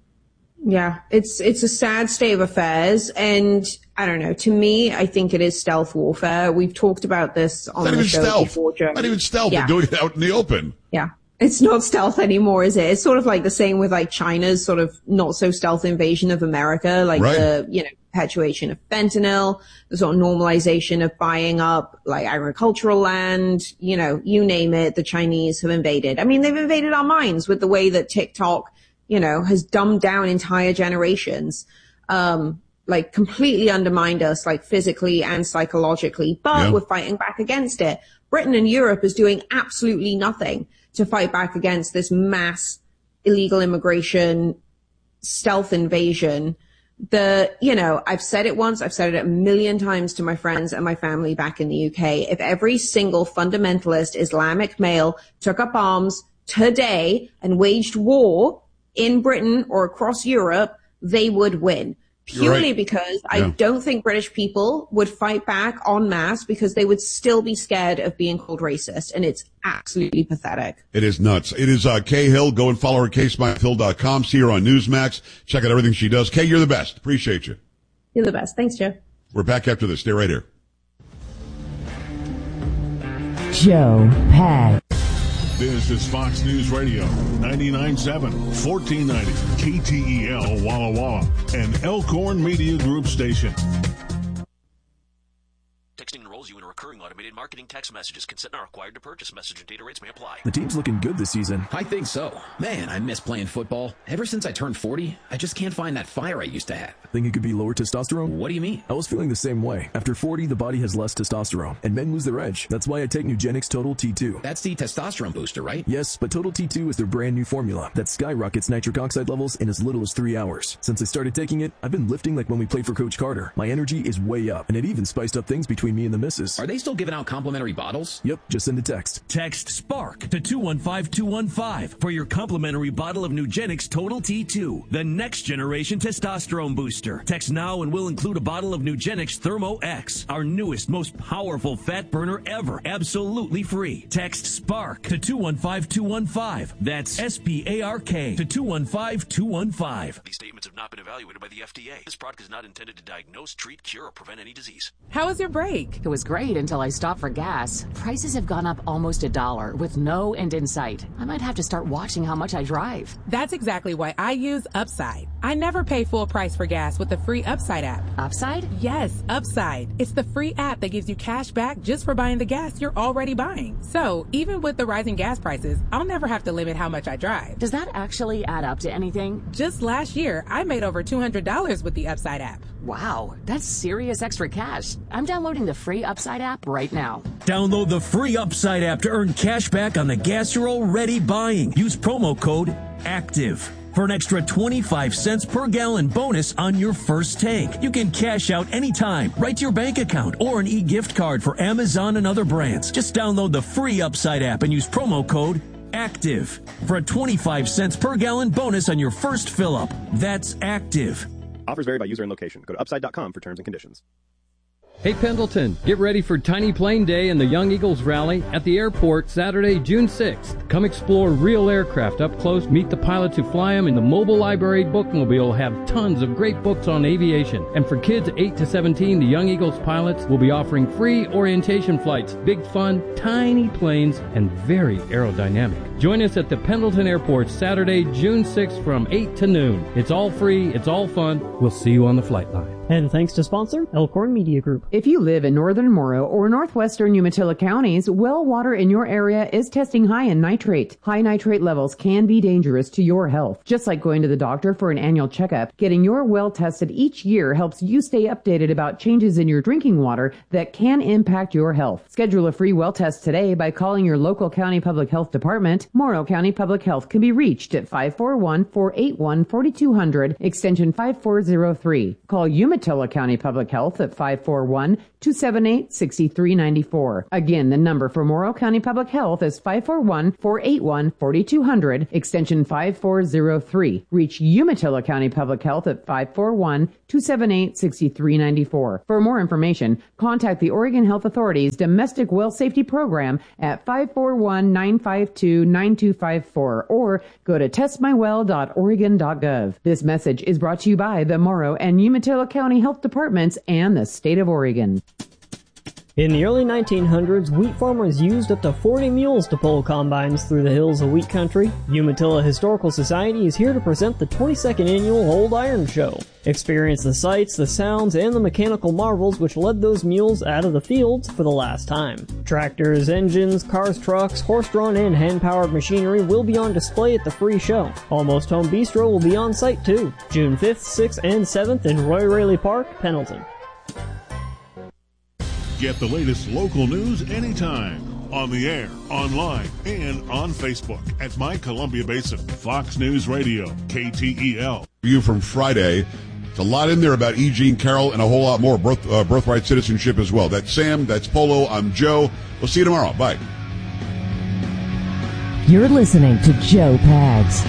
Speaker 25: Yeah, it's it's a sad state of affairs, and I don't know. To me, I think it is stealth warfare. We've talked about this on the show
Speaker 1: stealth.
Speaker 25: before, Joe.
Speaker 1: Not even stealth.
Speaker 25: Yeah.
Speaker 1: They're doing it out in the open.
Speaker 25: Yeah. It's not stealth anymore, is it? It's sort of like the same with like China's sort of not so stealth invasion of America, like right. the, you know, perpetuation of fentanyl, the sort of normalization of buying up like agricultural land, you know, you name it, the Chinese have invaded. I mean, they've invaded our minds with the way that TikTok, you know, has dumbed down entire generations, um, like completely undermined us, like physically and psychologically, but yeah. we're fighting back against it. Britain and Europe is doing absolutely nothing to fight back against this mass illegal immigration, stealth invasion. The, you know, I've said it once, I've said it a million times to my friends and my family back in the U K. If every single fundamentalist Islamic male took up arms today and waged war in Britain or across Europe, they would win. Purely right. because yeah. I don't think British people would fight back en masse because they would still be scared of being called racist. And it's absolutely pathetic.
Speaker 1: It is nuts. It is uh, Kay Hill. Go and follow her, Kay Smythe Hill dot com. See her on Newsmax. Check out everything she does. Kay, you're the best. Appreciate you.
Speaker 25: You're the best. Thanks, Joe.
Speaker 1: We're back after this. Stay right here.
Speaker 4: Joe Pags.
Speaker 5: This is Fox News Radio, ninety-nine point seven, fourteen ninety, K T E L Walla Walla, and Elkhorn Media Group station.
Speaker 2: Texting enrolls you in a recurring automated marketing text messages. Consent not required to purchase. Message and data rates may apply.
Speaker 6: The team's looking good this season.
Speaker 7: I think so. Man, I miss playing football. Ever since I turned forty, I just can't find that fire I used to have.
Speaker 6: Think it could be lower testosterone?
Speaker 7: What do you mean?
Speaker 6: I was feeling the same way. After forty, the body has less testosterone, and men lose their edge. That's why I take Nugenix Total T two.
Speaker 7: That's the testosterone booster, right?
Speaker 6: Yes, but Total T two is their brand new formula that skyrockets nitric oxide levels in as little as three hours. Since I started taking it, I've been lifting like when we played for Coach Carter. My energy is way up, and it even spiced up things between me and the missus.
Speaker 7: Are they still giving out complimentary bottles?
Speaker 6: Yep, just send a text.
Speaker 9: Text SPARK to two one five two one five for your complimentary bottle of Nugenix Total T two, the next generation testosterone booster. Text now and we'll include a bottle of Nugenix Thermo X, our newest, most powerful fat burner ever, absolutely free. Text SPARK to two one five two one five. That's S P A R K to two one five two one five.
Speaker 2: These statements have not been evaluated by the F D A. This product is not intended to diagnose, treat, cure, or prevent any disease.
Speaker 10: How was your break? It was great until I stopped for gas. Prices have gone up almost a dollar with no end in sight. I might have to start watching how much I drive.
Speaker 26: That's exactly why I use Upside. I never pay full price for gas with the free Upside app.
Speaker 10: Upside?
Speaker 26: Yes, Upside. It's the free app that gives you cash back just for buying the gas you're already buying. So even with the rising gas prices, I'll never have to limit how much I drive.
Speaker 10: Does that actually add up to anything?
Speaker 26: Just last year, I made over two hundred dollars with the Upside app.
Speaker 10: Wow, that's serious extra cash. I'm downloading the free Upside app right now.
Speaker 9: Download the free Upside app to earn cash back on the gas you're already buying. Use promo code ACTIVE for an extra twenty-five cents per gallon bonus on your first tank. You can cash out anytime, right to your bank account, or an e-gift card for Amazon and other brands. Just download the free Upside app and use promo code ACTIVE for a twenty-five cents per gallon bonus on your first fill-up. That's ACTIVE.
Speaker 27: Offers vary by user and location. Go to upside dot com for terms and conditions.
Speaker 28: Hey Pendleton, get ready for Tiny Plane Day and the Young Eagles Rally at the airport Saturday, June sixth. Come explore real aircraft up close, meet the pilots who fly them, and the Mobile Library Bookmobile will have tons of great books on aviation. And for kids eight to seventeen, the Young Eagles pilots will be offering free orientation flights, big fun, tiny planes, and very aerodynamic. Join us at the Pendleton Airport Saturday, June sixth from eight to noon. It's all free, it's all fun. We'll see you on the flight line.
Speaker 20: And thanks to sponsor, Elkhorn Media Group.
Speaker 3: If you live in northern Morrow or northwestern Umatilla counties, well water in your area is testing high in nitrate. High nitrate levels can be dangerous to your health. Just like going to the doctor for an annual checkup, getting your well tested each year helps you stay updated about changes in your drinking water that can impact your health. Schedule a free well test today by calling your local county public health department. Morrow County Public Health can be reached at five four one, four eight one, four two zero zero, extension five four zero three. Call Umatilla Umatilla County Public Health at five four one, two seven eight, six three nine four. Again, the number for Morrow County Public Health is five four one, four eight one, four two zero zero, extension five four zero three. Reach Umatilla County Public Health at five four one, two seven eight, six three nine four. For more information, contact the Oregon Health Authority's Domestic Well Safety Program at five four one, nine five two, nine two five four or go to test my well dot oregon dot gov. This message is brought to you by the Morrow and Umatilla County Health Departments and the state of Oregon.
Speaker 20: In the early nineteen hundreds, wheat farmers used up to forty mules to pull combines through the hills of wheat country. Umatilla Historical Society is here to present the twenty-second annual Old Iron Show. Experience the sights, the sounds, and the mechanical marvels which led those mules out of the fields for the last time. Tractors, engines, cars, trucks, horse-drawn and hand-powered machinery will be on display at the free show. Almost Home Bistro will be on site too, June fifth, sixth, and seventh in Roy Raley Park, Pendleton.
Speaker 5: Get the latest local news anytime. On the air, online, and on Facebook at My Columbia Basin. Fox News Radio, K T E L.
Speaker 1: You from Friday. There's a lot in there about E. Jean Carroll and a whole lot more. Birth, uh, birthright citizenship as well. That's Sam. That's Polo. I'm Joe. We'll see you tomorrow. Bye.
Speaker 4: You're listening to Joe Pags.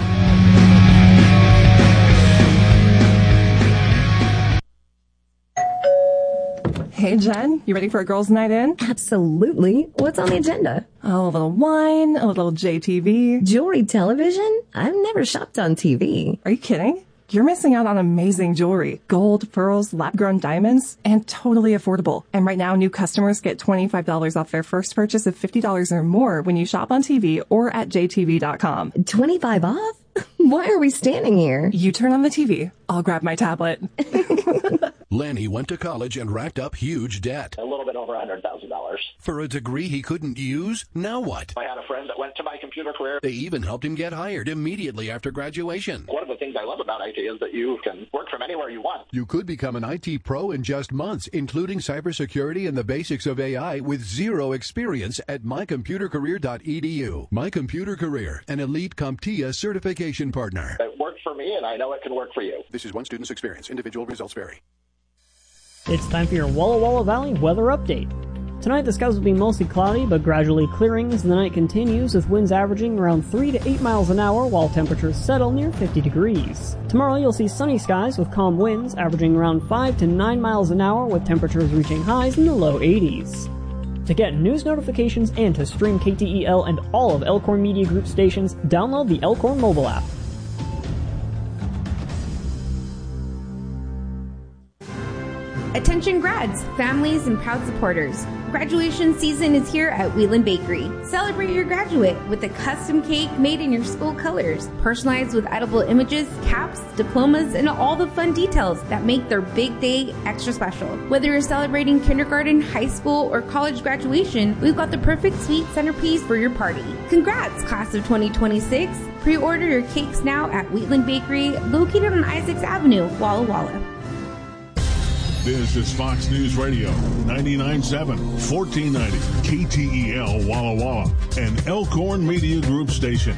Speaker 11: Hey, Jen, you ready for a girls' night in?
Speaker 12: Absolutely. What's on the agenda?
Speaker 11: Oh, a little wine, a little J T V.
Speaker 12: Jewelry television? I've never shopped on T V.
Speaker 11: Are you kidding? You're missing out on amazing jewelry. Gold, pearls, lab-grown diamonds, and totally affordable. And right now, new customers get twenty-five dollars off their first purchase of fifty dollars or more when you shop on T V or at J T V dot com.
Speaker 12: twenty-five off? Why are we standing here?
Speaker 11: You turn on the T V. I'll grab my tablet.
Speaker 13: Lenny went to college and racked up huge debt.
Speaker 14: A little bit over one hundred thousand dollars.
Speaker 13: For a degree he couldn't use? Now what?
Speaker 14: I had a friend that went to My Computer Career.
Speaker 13: They even helped him get hired immediately after graduation.
Speaker 14: One of the things I love about I T is that you can work from anywhere you want.
Speaker 13: You could become an I T pro in just months, including cybersecurity and the basics of A I with zero experience at my computer career dot e d u. My Computer Career, an elite CompTIA certification partner.
Speaker 14: It worked for me, and I know it can work for you.
Speaker 13: This is one student's experience. Individual results vary.
Speaker 20: It's time for your Walla Walla Valley weather update. Tonight the skies will be mostly cloudy, but gradually clearing as the night continues, with winds averaging around three to eight miles an hour while temperatures settle near fifty degrees. Tomorrow you'll see sunny skies with calm winds averaging around five to nine miles an hour, with temperatures reaching highs in the low eighties. To get news notifications and to stream K T E L and all of Elkhorn Media Group stations, download the Elkhorn mobile app.
Speaker 15: Attention grads, families, and proud supporters. Graduation season is here at Wheatland Bakery. Celebrate your graduate with a custom cake made in your school colors, personalized with edible images, caps, diplomas, and all the fun details that make their big day extra special. Whether you're celebrating kindergarten, high school, or college graduation, we've got the perfect sweet centerpiece for your party. Congrats, class of twenty twenty-six. Pre-order your cakes now at Wheatland Bakery, located on Isaacs Avenue, Walla Walla.
Speaker 5: This is Fox News Radio, ninety-nine point seven, fourteen ninety, K T E L Walla Walla, an Elkhorn Media Group station.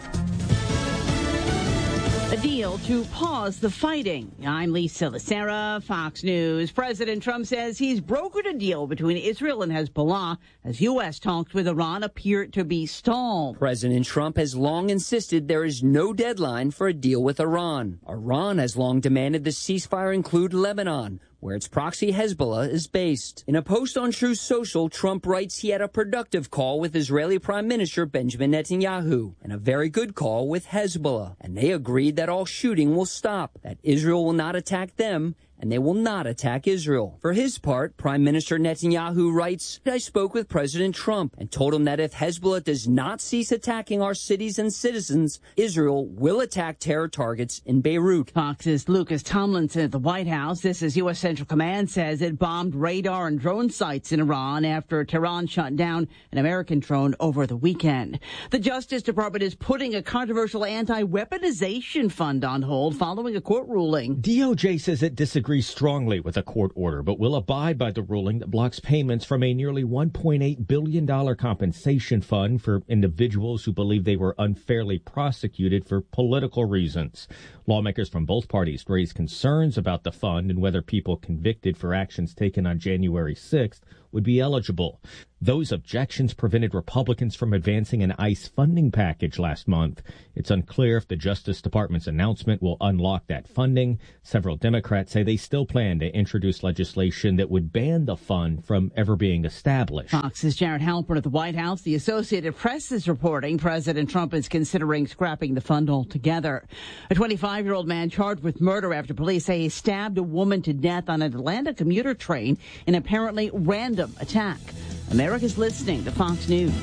Speaker 17: A deal to pause the fighting. I'm Lisa Lacera, Fox News. President Trump says he's brokered a deal between Israel and Hezbollah as U S talks with Iran appear to be stalled.
Speaker 18: President Trump has long insisted there is no deadline for a deal with Iran. Iran has long demanded the ceasefire include Lebanon, where its proxy Hezbollah is based. In a post on Truth Social, Trump writes he had a productive call with Israeli Prime Minister Benjamin Netanyahu and a very good call with Hezbollah, and they agreed that all shooting will stop, that Israel will not attack them, and they will not attack Israel. For his part, Prime Minister Netanyahu writes, I spoke with President Trump and told him that if Hezbollah does not cease attacking our cities and citizens, Israel will attack terror targets in Beirut.
Speaker 17: Fox's Lucas Tomlinson at the White House. This is U S. Central Command says it bombed radar and drone sites in Iran after Tehran shot down an American drone over the weekend. The Justice Department is putting a controversial anti-weaponization fund on hold following a court ruling.
Speaker 8: D O J says it disagrees strongly with a court order, but will abide by the ruling that blocks payments from a nearly one point eight billion dollars compensation fund for individuals who believe they were unfairly prosecuted for political reasons. Lawmakers from both parties raised concerns about the fund and whether people convicted for actions taken on January sixth would be eligible. Those objections prevented Republicans from advancing an ICE funding package last month. It's unclear if the Justice Department's announcement will unlock that funding. Several Democrats say they still plan to introduce legislation that would ban the fund from ever being established.
Speaker 17: Fox's Jared Halpern at the White House. The Associated Press is reporting President Trump is considering scrapping the fund altogether. A twenty-five-year-old man charged with murder after police say he stabbed a woman to death on an Atlanta commuter train in apparently random attack. America's listening to Fox News.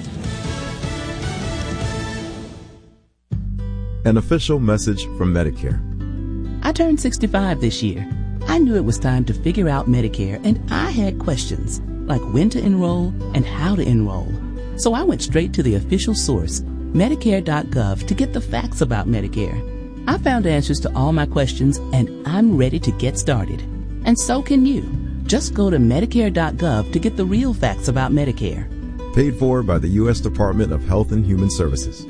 Speaker 16: An official message from Medicare.
Speaker 19: I turned sixty-five this year. I knew it was time to figure out Medicare, and I had questions, like when to enroll and how to enroll. So I went straight to the official source, Medicare dot gov, to get the facts about Medicare. I found answers to all my questions, and I'm ready to get started. And so can you. Just go to Medicare dot gov to get the real facts about Medicare.
Speaker 16: Paid for by the U S Department of Health and Human Services.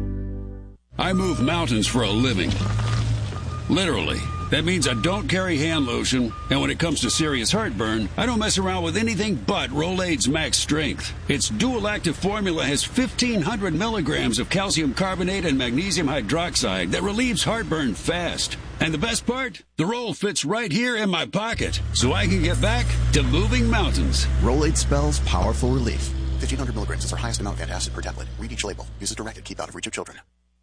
Speaker 21: I move mountains for a living. Literally. That means I don't carry hand lotion, and when it comes to serious heartburn, I don't mess around with anything but Rolaids Max Strength. Its dual-active formula has fifteen hundred milligrams of calcium carbonate and magnesium hydroxide that relieves heartburn fast. And the best part? The roll fits right here in my pocket, so I can get back to moving mountains.
Speaker 22: Rolaids spells powerful relief. fifteen hundred milligrams is our highest amount of antacid per tablet. Read each label. Use as directed. Keep out of reach of children.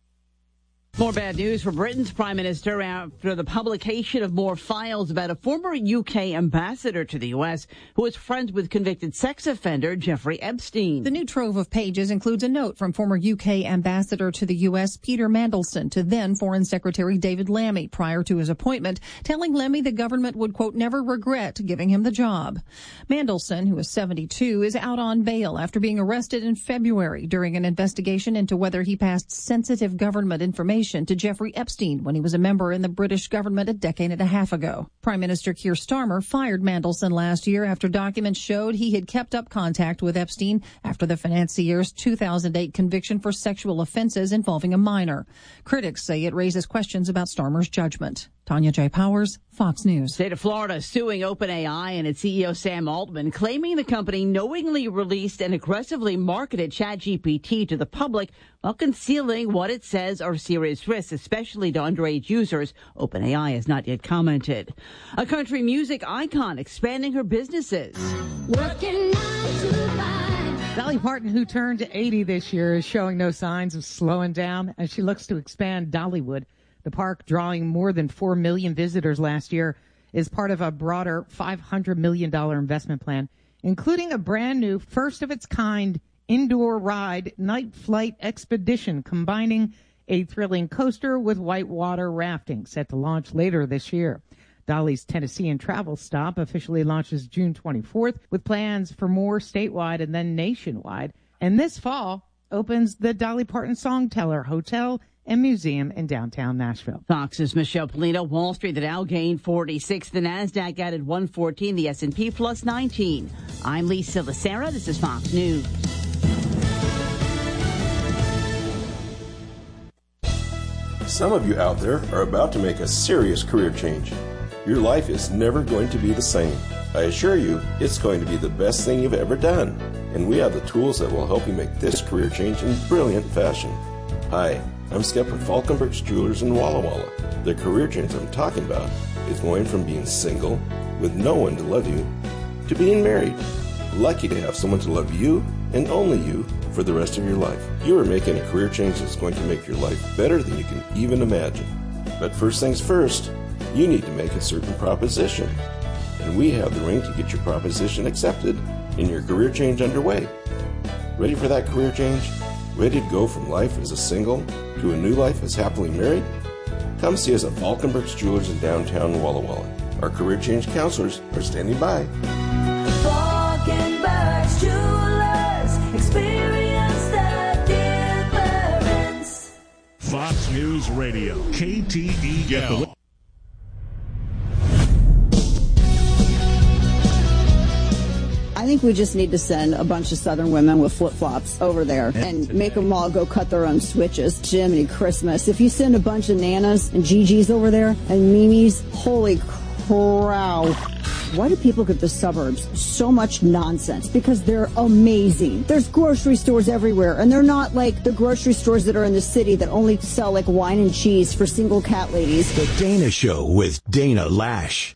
Speaker 17: More bad news for Britain's Prime Minister after the publication of more files about a former U K ambassador to the U S who was friends with convicted sex offender Jeffrey Epstein.
Speaker 23: The new trove of pages includes a note from former U K ambassador to the U S Peter Mandelson to then Foreign Secretary David Lammy prior to his appointment, telling Lammy the government would, quote, never regret giving him the job. Mandelson, who is seventy-two, is out on bail after being arrested in February during an investigation into whether he passed sensitive government information to Jeffrey Epstein when he was a member in the British government a decade and a half ago. Prime Minister Keir Starmer fired Mandelson last year after documents showed he had kept up contact with Epstein after the financier's two thousand eight conviction for sexual offenses involving a minor. Critics say it raises questions about Starmer's judgment. Tanya J. Powers, Fox News.
Speaker 17: State of Florida suing OpenAI and its C E O Sam Altman, claiming the company knowingly released and aggressively marketed ChatGPT to the public while concealing what it says are serious risks, especially to underage users. OpenAI has not yet commented. A country music icon expanding her businesses.
Speaker 24: Working nine to five.
Speaker 25: Dolly Parton, who turned eighty this year, is showing no signs of slowing down as she looks to expand Dollywood. The park, drawing more than four million visitors last year, is part of a broader five hundred million dollars investment plan, including a brand new, first-of-its-kind indoor ride night flight expedition combining a thrilling coaster with whitewater rafting, set to launch later this year. Dolly's Tennessean travel stop officially launches June twenty-fourth, with plans for more statewide and then nationwide. And this fall opens the Dolly Parton Songteller Hotel and Museum in downtown Nashville.
Speaker 17: Fox's Michelle Polino. Wall Street, the Dow gained forty-six. The Nasdaq added one fourteen. The S and P plus nineteen. I'm Lisa Lacera. This is Fox News.
Speaker 29: Some of you out there are about to make a serious career change. Your life is never going to be the same. I assure you, it's going to be the best thing you've ever done. And we have the tools that will help you make this career change in brilliant fashion. Hi, I'm Skip with Falkenbergs Jewelers in Walla Walla. The career change I'm talking about is going from being single, with no one to love you, to being married. Lucky to have someone to love you, and only you, for the rest of your life. You are making a career change that's going to make your life better than you can even imagine. But first things first, you need to make a certain proposition. And we have the ring to get your proposition accepted and your career change underway. Ready for that career change? Ready to go from life as a single to a new life as happily married? Come see us at Falkenberg's Jewelers in downtown Walla Walla. Our career change counselors are standing by.
Speaker 24: Falkenberg's Jewelers, experience the difference.
Speaker 5: Fox News Radio, K T E L.
Speaker 2: I think we just need to send a bunch of Southern women with flip-flops over there and make them all go cut their own switches. Jiminy Christmas. If you send a bunch of Nanas and Gigi's over there and Mimi's, holy crow. Why do people get the suburbs so much nonsense? Because they're amazing. There's grocery stores everywhere, and they're not like the grocery stores that are in the city that only sell like wine and cheese for single cat ladies.
Speaker 3: The Dana Show with Dana Lash.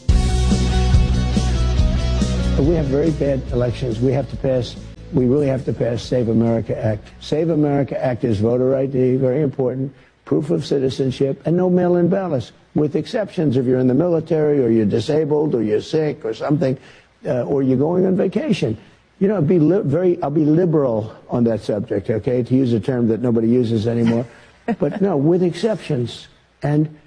Speaker 6: We have very bad elections. We have to pass, we really have to pass Save America Act. Save America Act is voter I D, very important, proof of citizenship, and no mail-in ballots, with exceptions if you're in the military or you're disabled or you're sick or something, uh, or you're going on vacation. You know, be li- very, I'll be liberal on that subject, okay, to use a term that nobody uses anymore. But no, with exceptions. And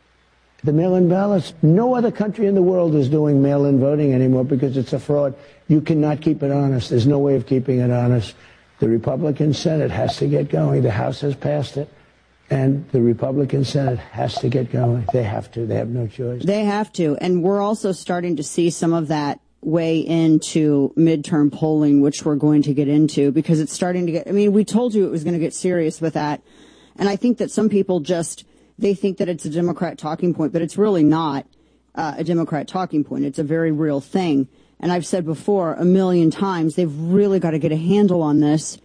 Speaker 6: the mail-in ballots, no other country in the world is doing mail-in voting anymore because it's a fraud. You cannot keep it honest. There's no way of keeping it honest. The Republican Senate has to get going. The House has passed it. And the Republican Senate has to get going. They have to. They have no choice.
Speaker 2: They have to. And we're also starting to see some of that way into midterm polling, which we're going to get into because it's starting to get, I mean, we told you it was going to get serious with that. And I think that some people just, they think that it's a Democrat talking point, but it's really not uh, a Democrat talking point. It's a very real thing. And I've said before a million times, they've really got to get a handle on this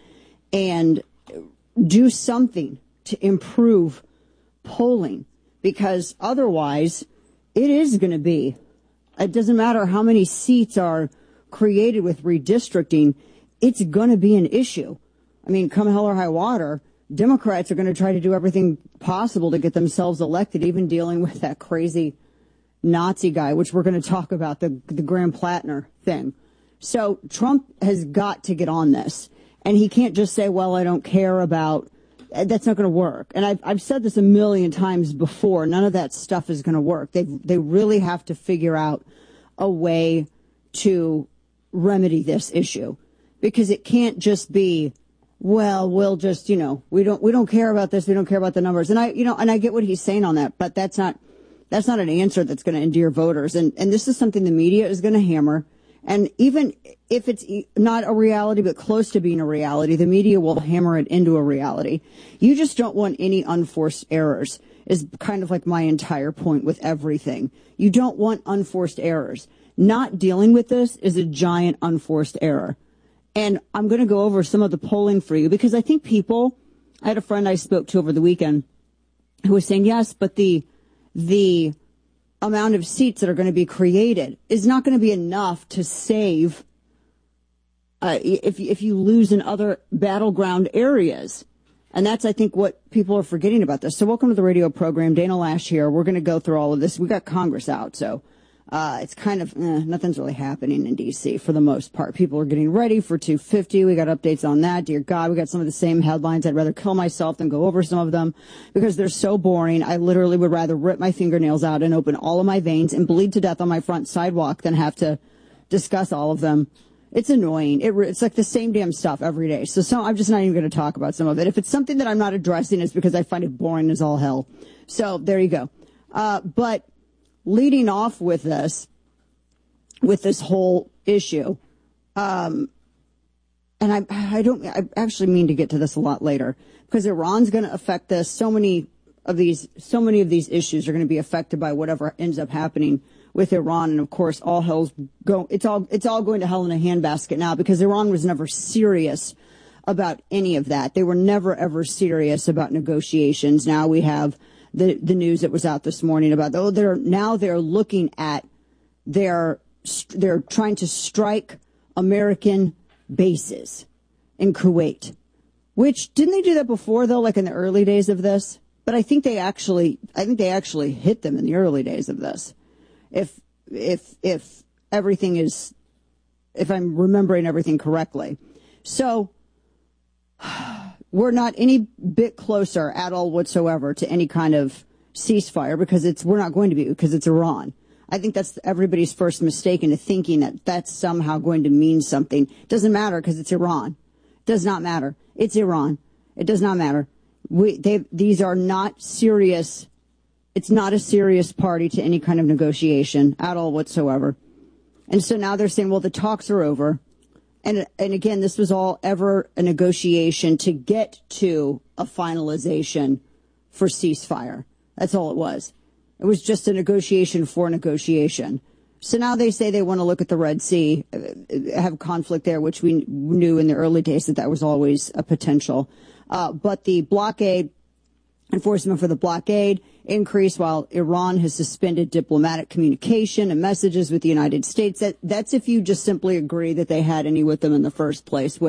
Speaker 2: and do something to improve polling, because otherwise it is going to be, it doesn't matter how many seats are created with redistricting, it's going to be an issue. I mean, come hell or high water, Democrats are going to try to do everything possible to get themselves elected, even dealing with that crazy Nazi guy, which we're going to talk about, the, the Graham Plattner thing. So Trump has got to get on this. And he can't just say, well, I don't care about, that's not going to work. And I've, I've said this a million times before. None of that stuff is going to work. They, they really have to figure out a way to remedy this issue, because it can't just be, well, we'll just, you know, we don't, we don't care about this. We don't care about the numbers. And I, you know, and I get what he's saying on that, but that's not, that's not an answer that's going to endear voters. And, and this is something the media is going to hammer. And even if it's not a reality, but close to being a reality, the media will hammer it into a reality. You just don't want any unforced errors, is kind of like my entire point with everything. You don't want unforced errors. Not dealing with this is a giant unforced error. And I'm going to go over some of the polling for you, because I think people, I had a friend I spoke to over the weekend who was saying, yes, but the, the, amount of seats that are going to be created is not going to be enough to save uh, if if you lose in other battleground areas. And that's, I think, what people are forgetting about this. So welcome to the radio program. Dana Lash here. We're going to go through all of this. We got Congress out, so uh, it's kind of, eh, nothing's really happening in D C for the most part. People are getting ready for two fifty. We got updates on that. Dear God, we got some of the same headlines. I'd rather kill myself than go over some of them because they're so boring. I literally would rather rip my fingernails out and open all of my veins and bleed to death on my front sidewalk than have to discuss all of them. It's annoying. It, it's like the same damn stuff every day. So some, I'm just not even going to talk about some of it. If it's something that I'm not addressing, it's because I find it boring as all hell. So there you go. Uh, but leading off with this, with this whole issue, um, and I, I don't, I actually mean to get to this a lot later, because Iran's going to affect this. So many of these, so many of these issues are going to be affected by whatever ends up happening with Iran. And of course, all hell's go, it's all, it's all going to hell in a handbasket now, because Iran was never serious about any of that. They were never ever serious about negotiations. Now we have the, the news that was out this morning about, oh, they're, now they're looking at their, they're trying to strike American bases in Kuwait, which, didn't they do that before, though, like in the early days of this? But I think they actually, I think they actually hit them in the early days of this. If, if, if everything is, if I'm remembering everything correctly. So we're not any bit closer at all whatsoever to any kind of ceasefire because it's, we're not going to be because it's Iran. I think that's everybody's first mistake into thinking that that's somehow going to mean something. It doesn't matter because it's Iran. It does not matter. It's Iran. It does not matter. We, they, these are not serious. It's not a serious party to any kind of negotiation at all whatsoever. And so now they're saying, well, the talks are over. And, and again, this was all ever a negotiation to get to a finalization for ceasefire. That's all it was. It was just a negotiation for negotiation. So now they say they want to look at the Red Sea, have conflict there, which we knew in the early days that that was always a potential. Uh, but the blockade, enforcement for the blockade increased while Iran has suspended diplomatic communication and messages with the United States. That, that's if you just simply agree that they had any with them in the first place.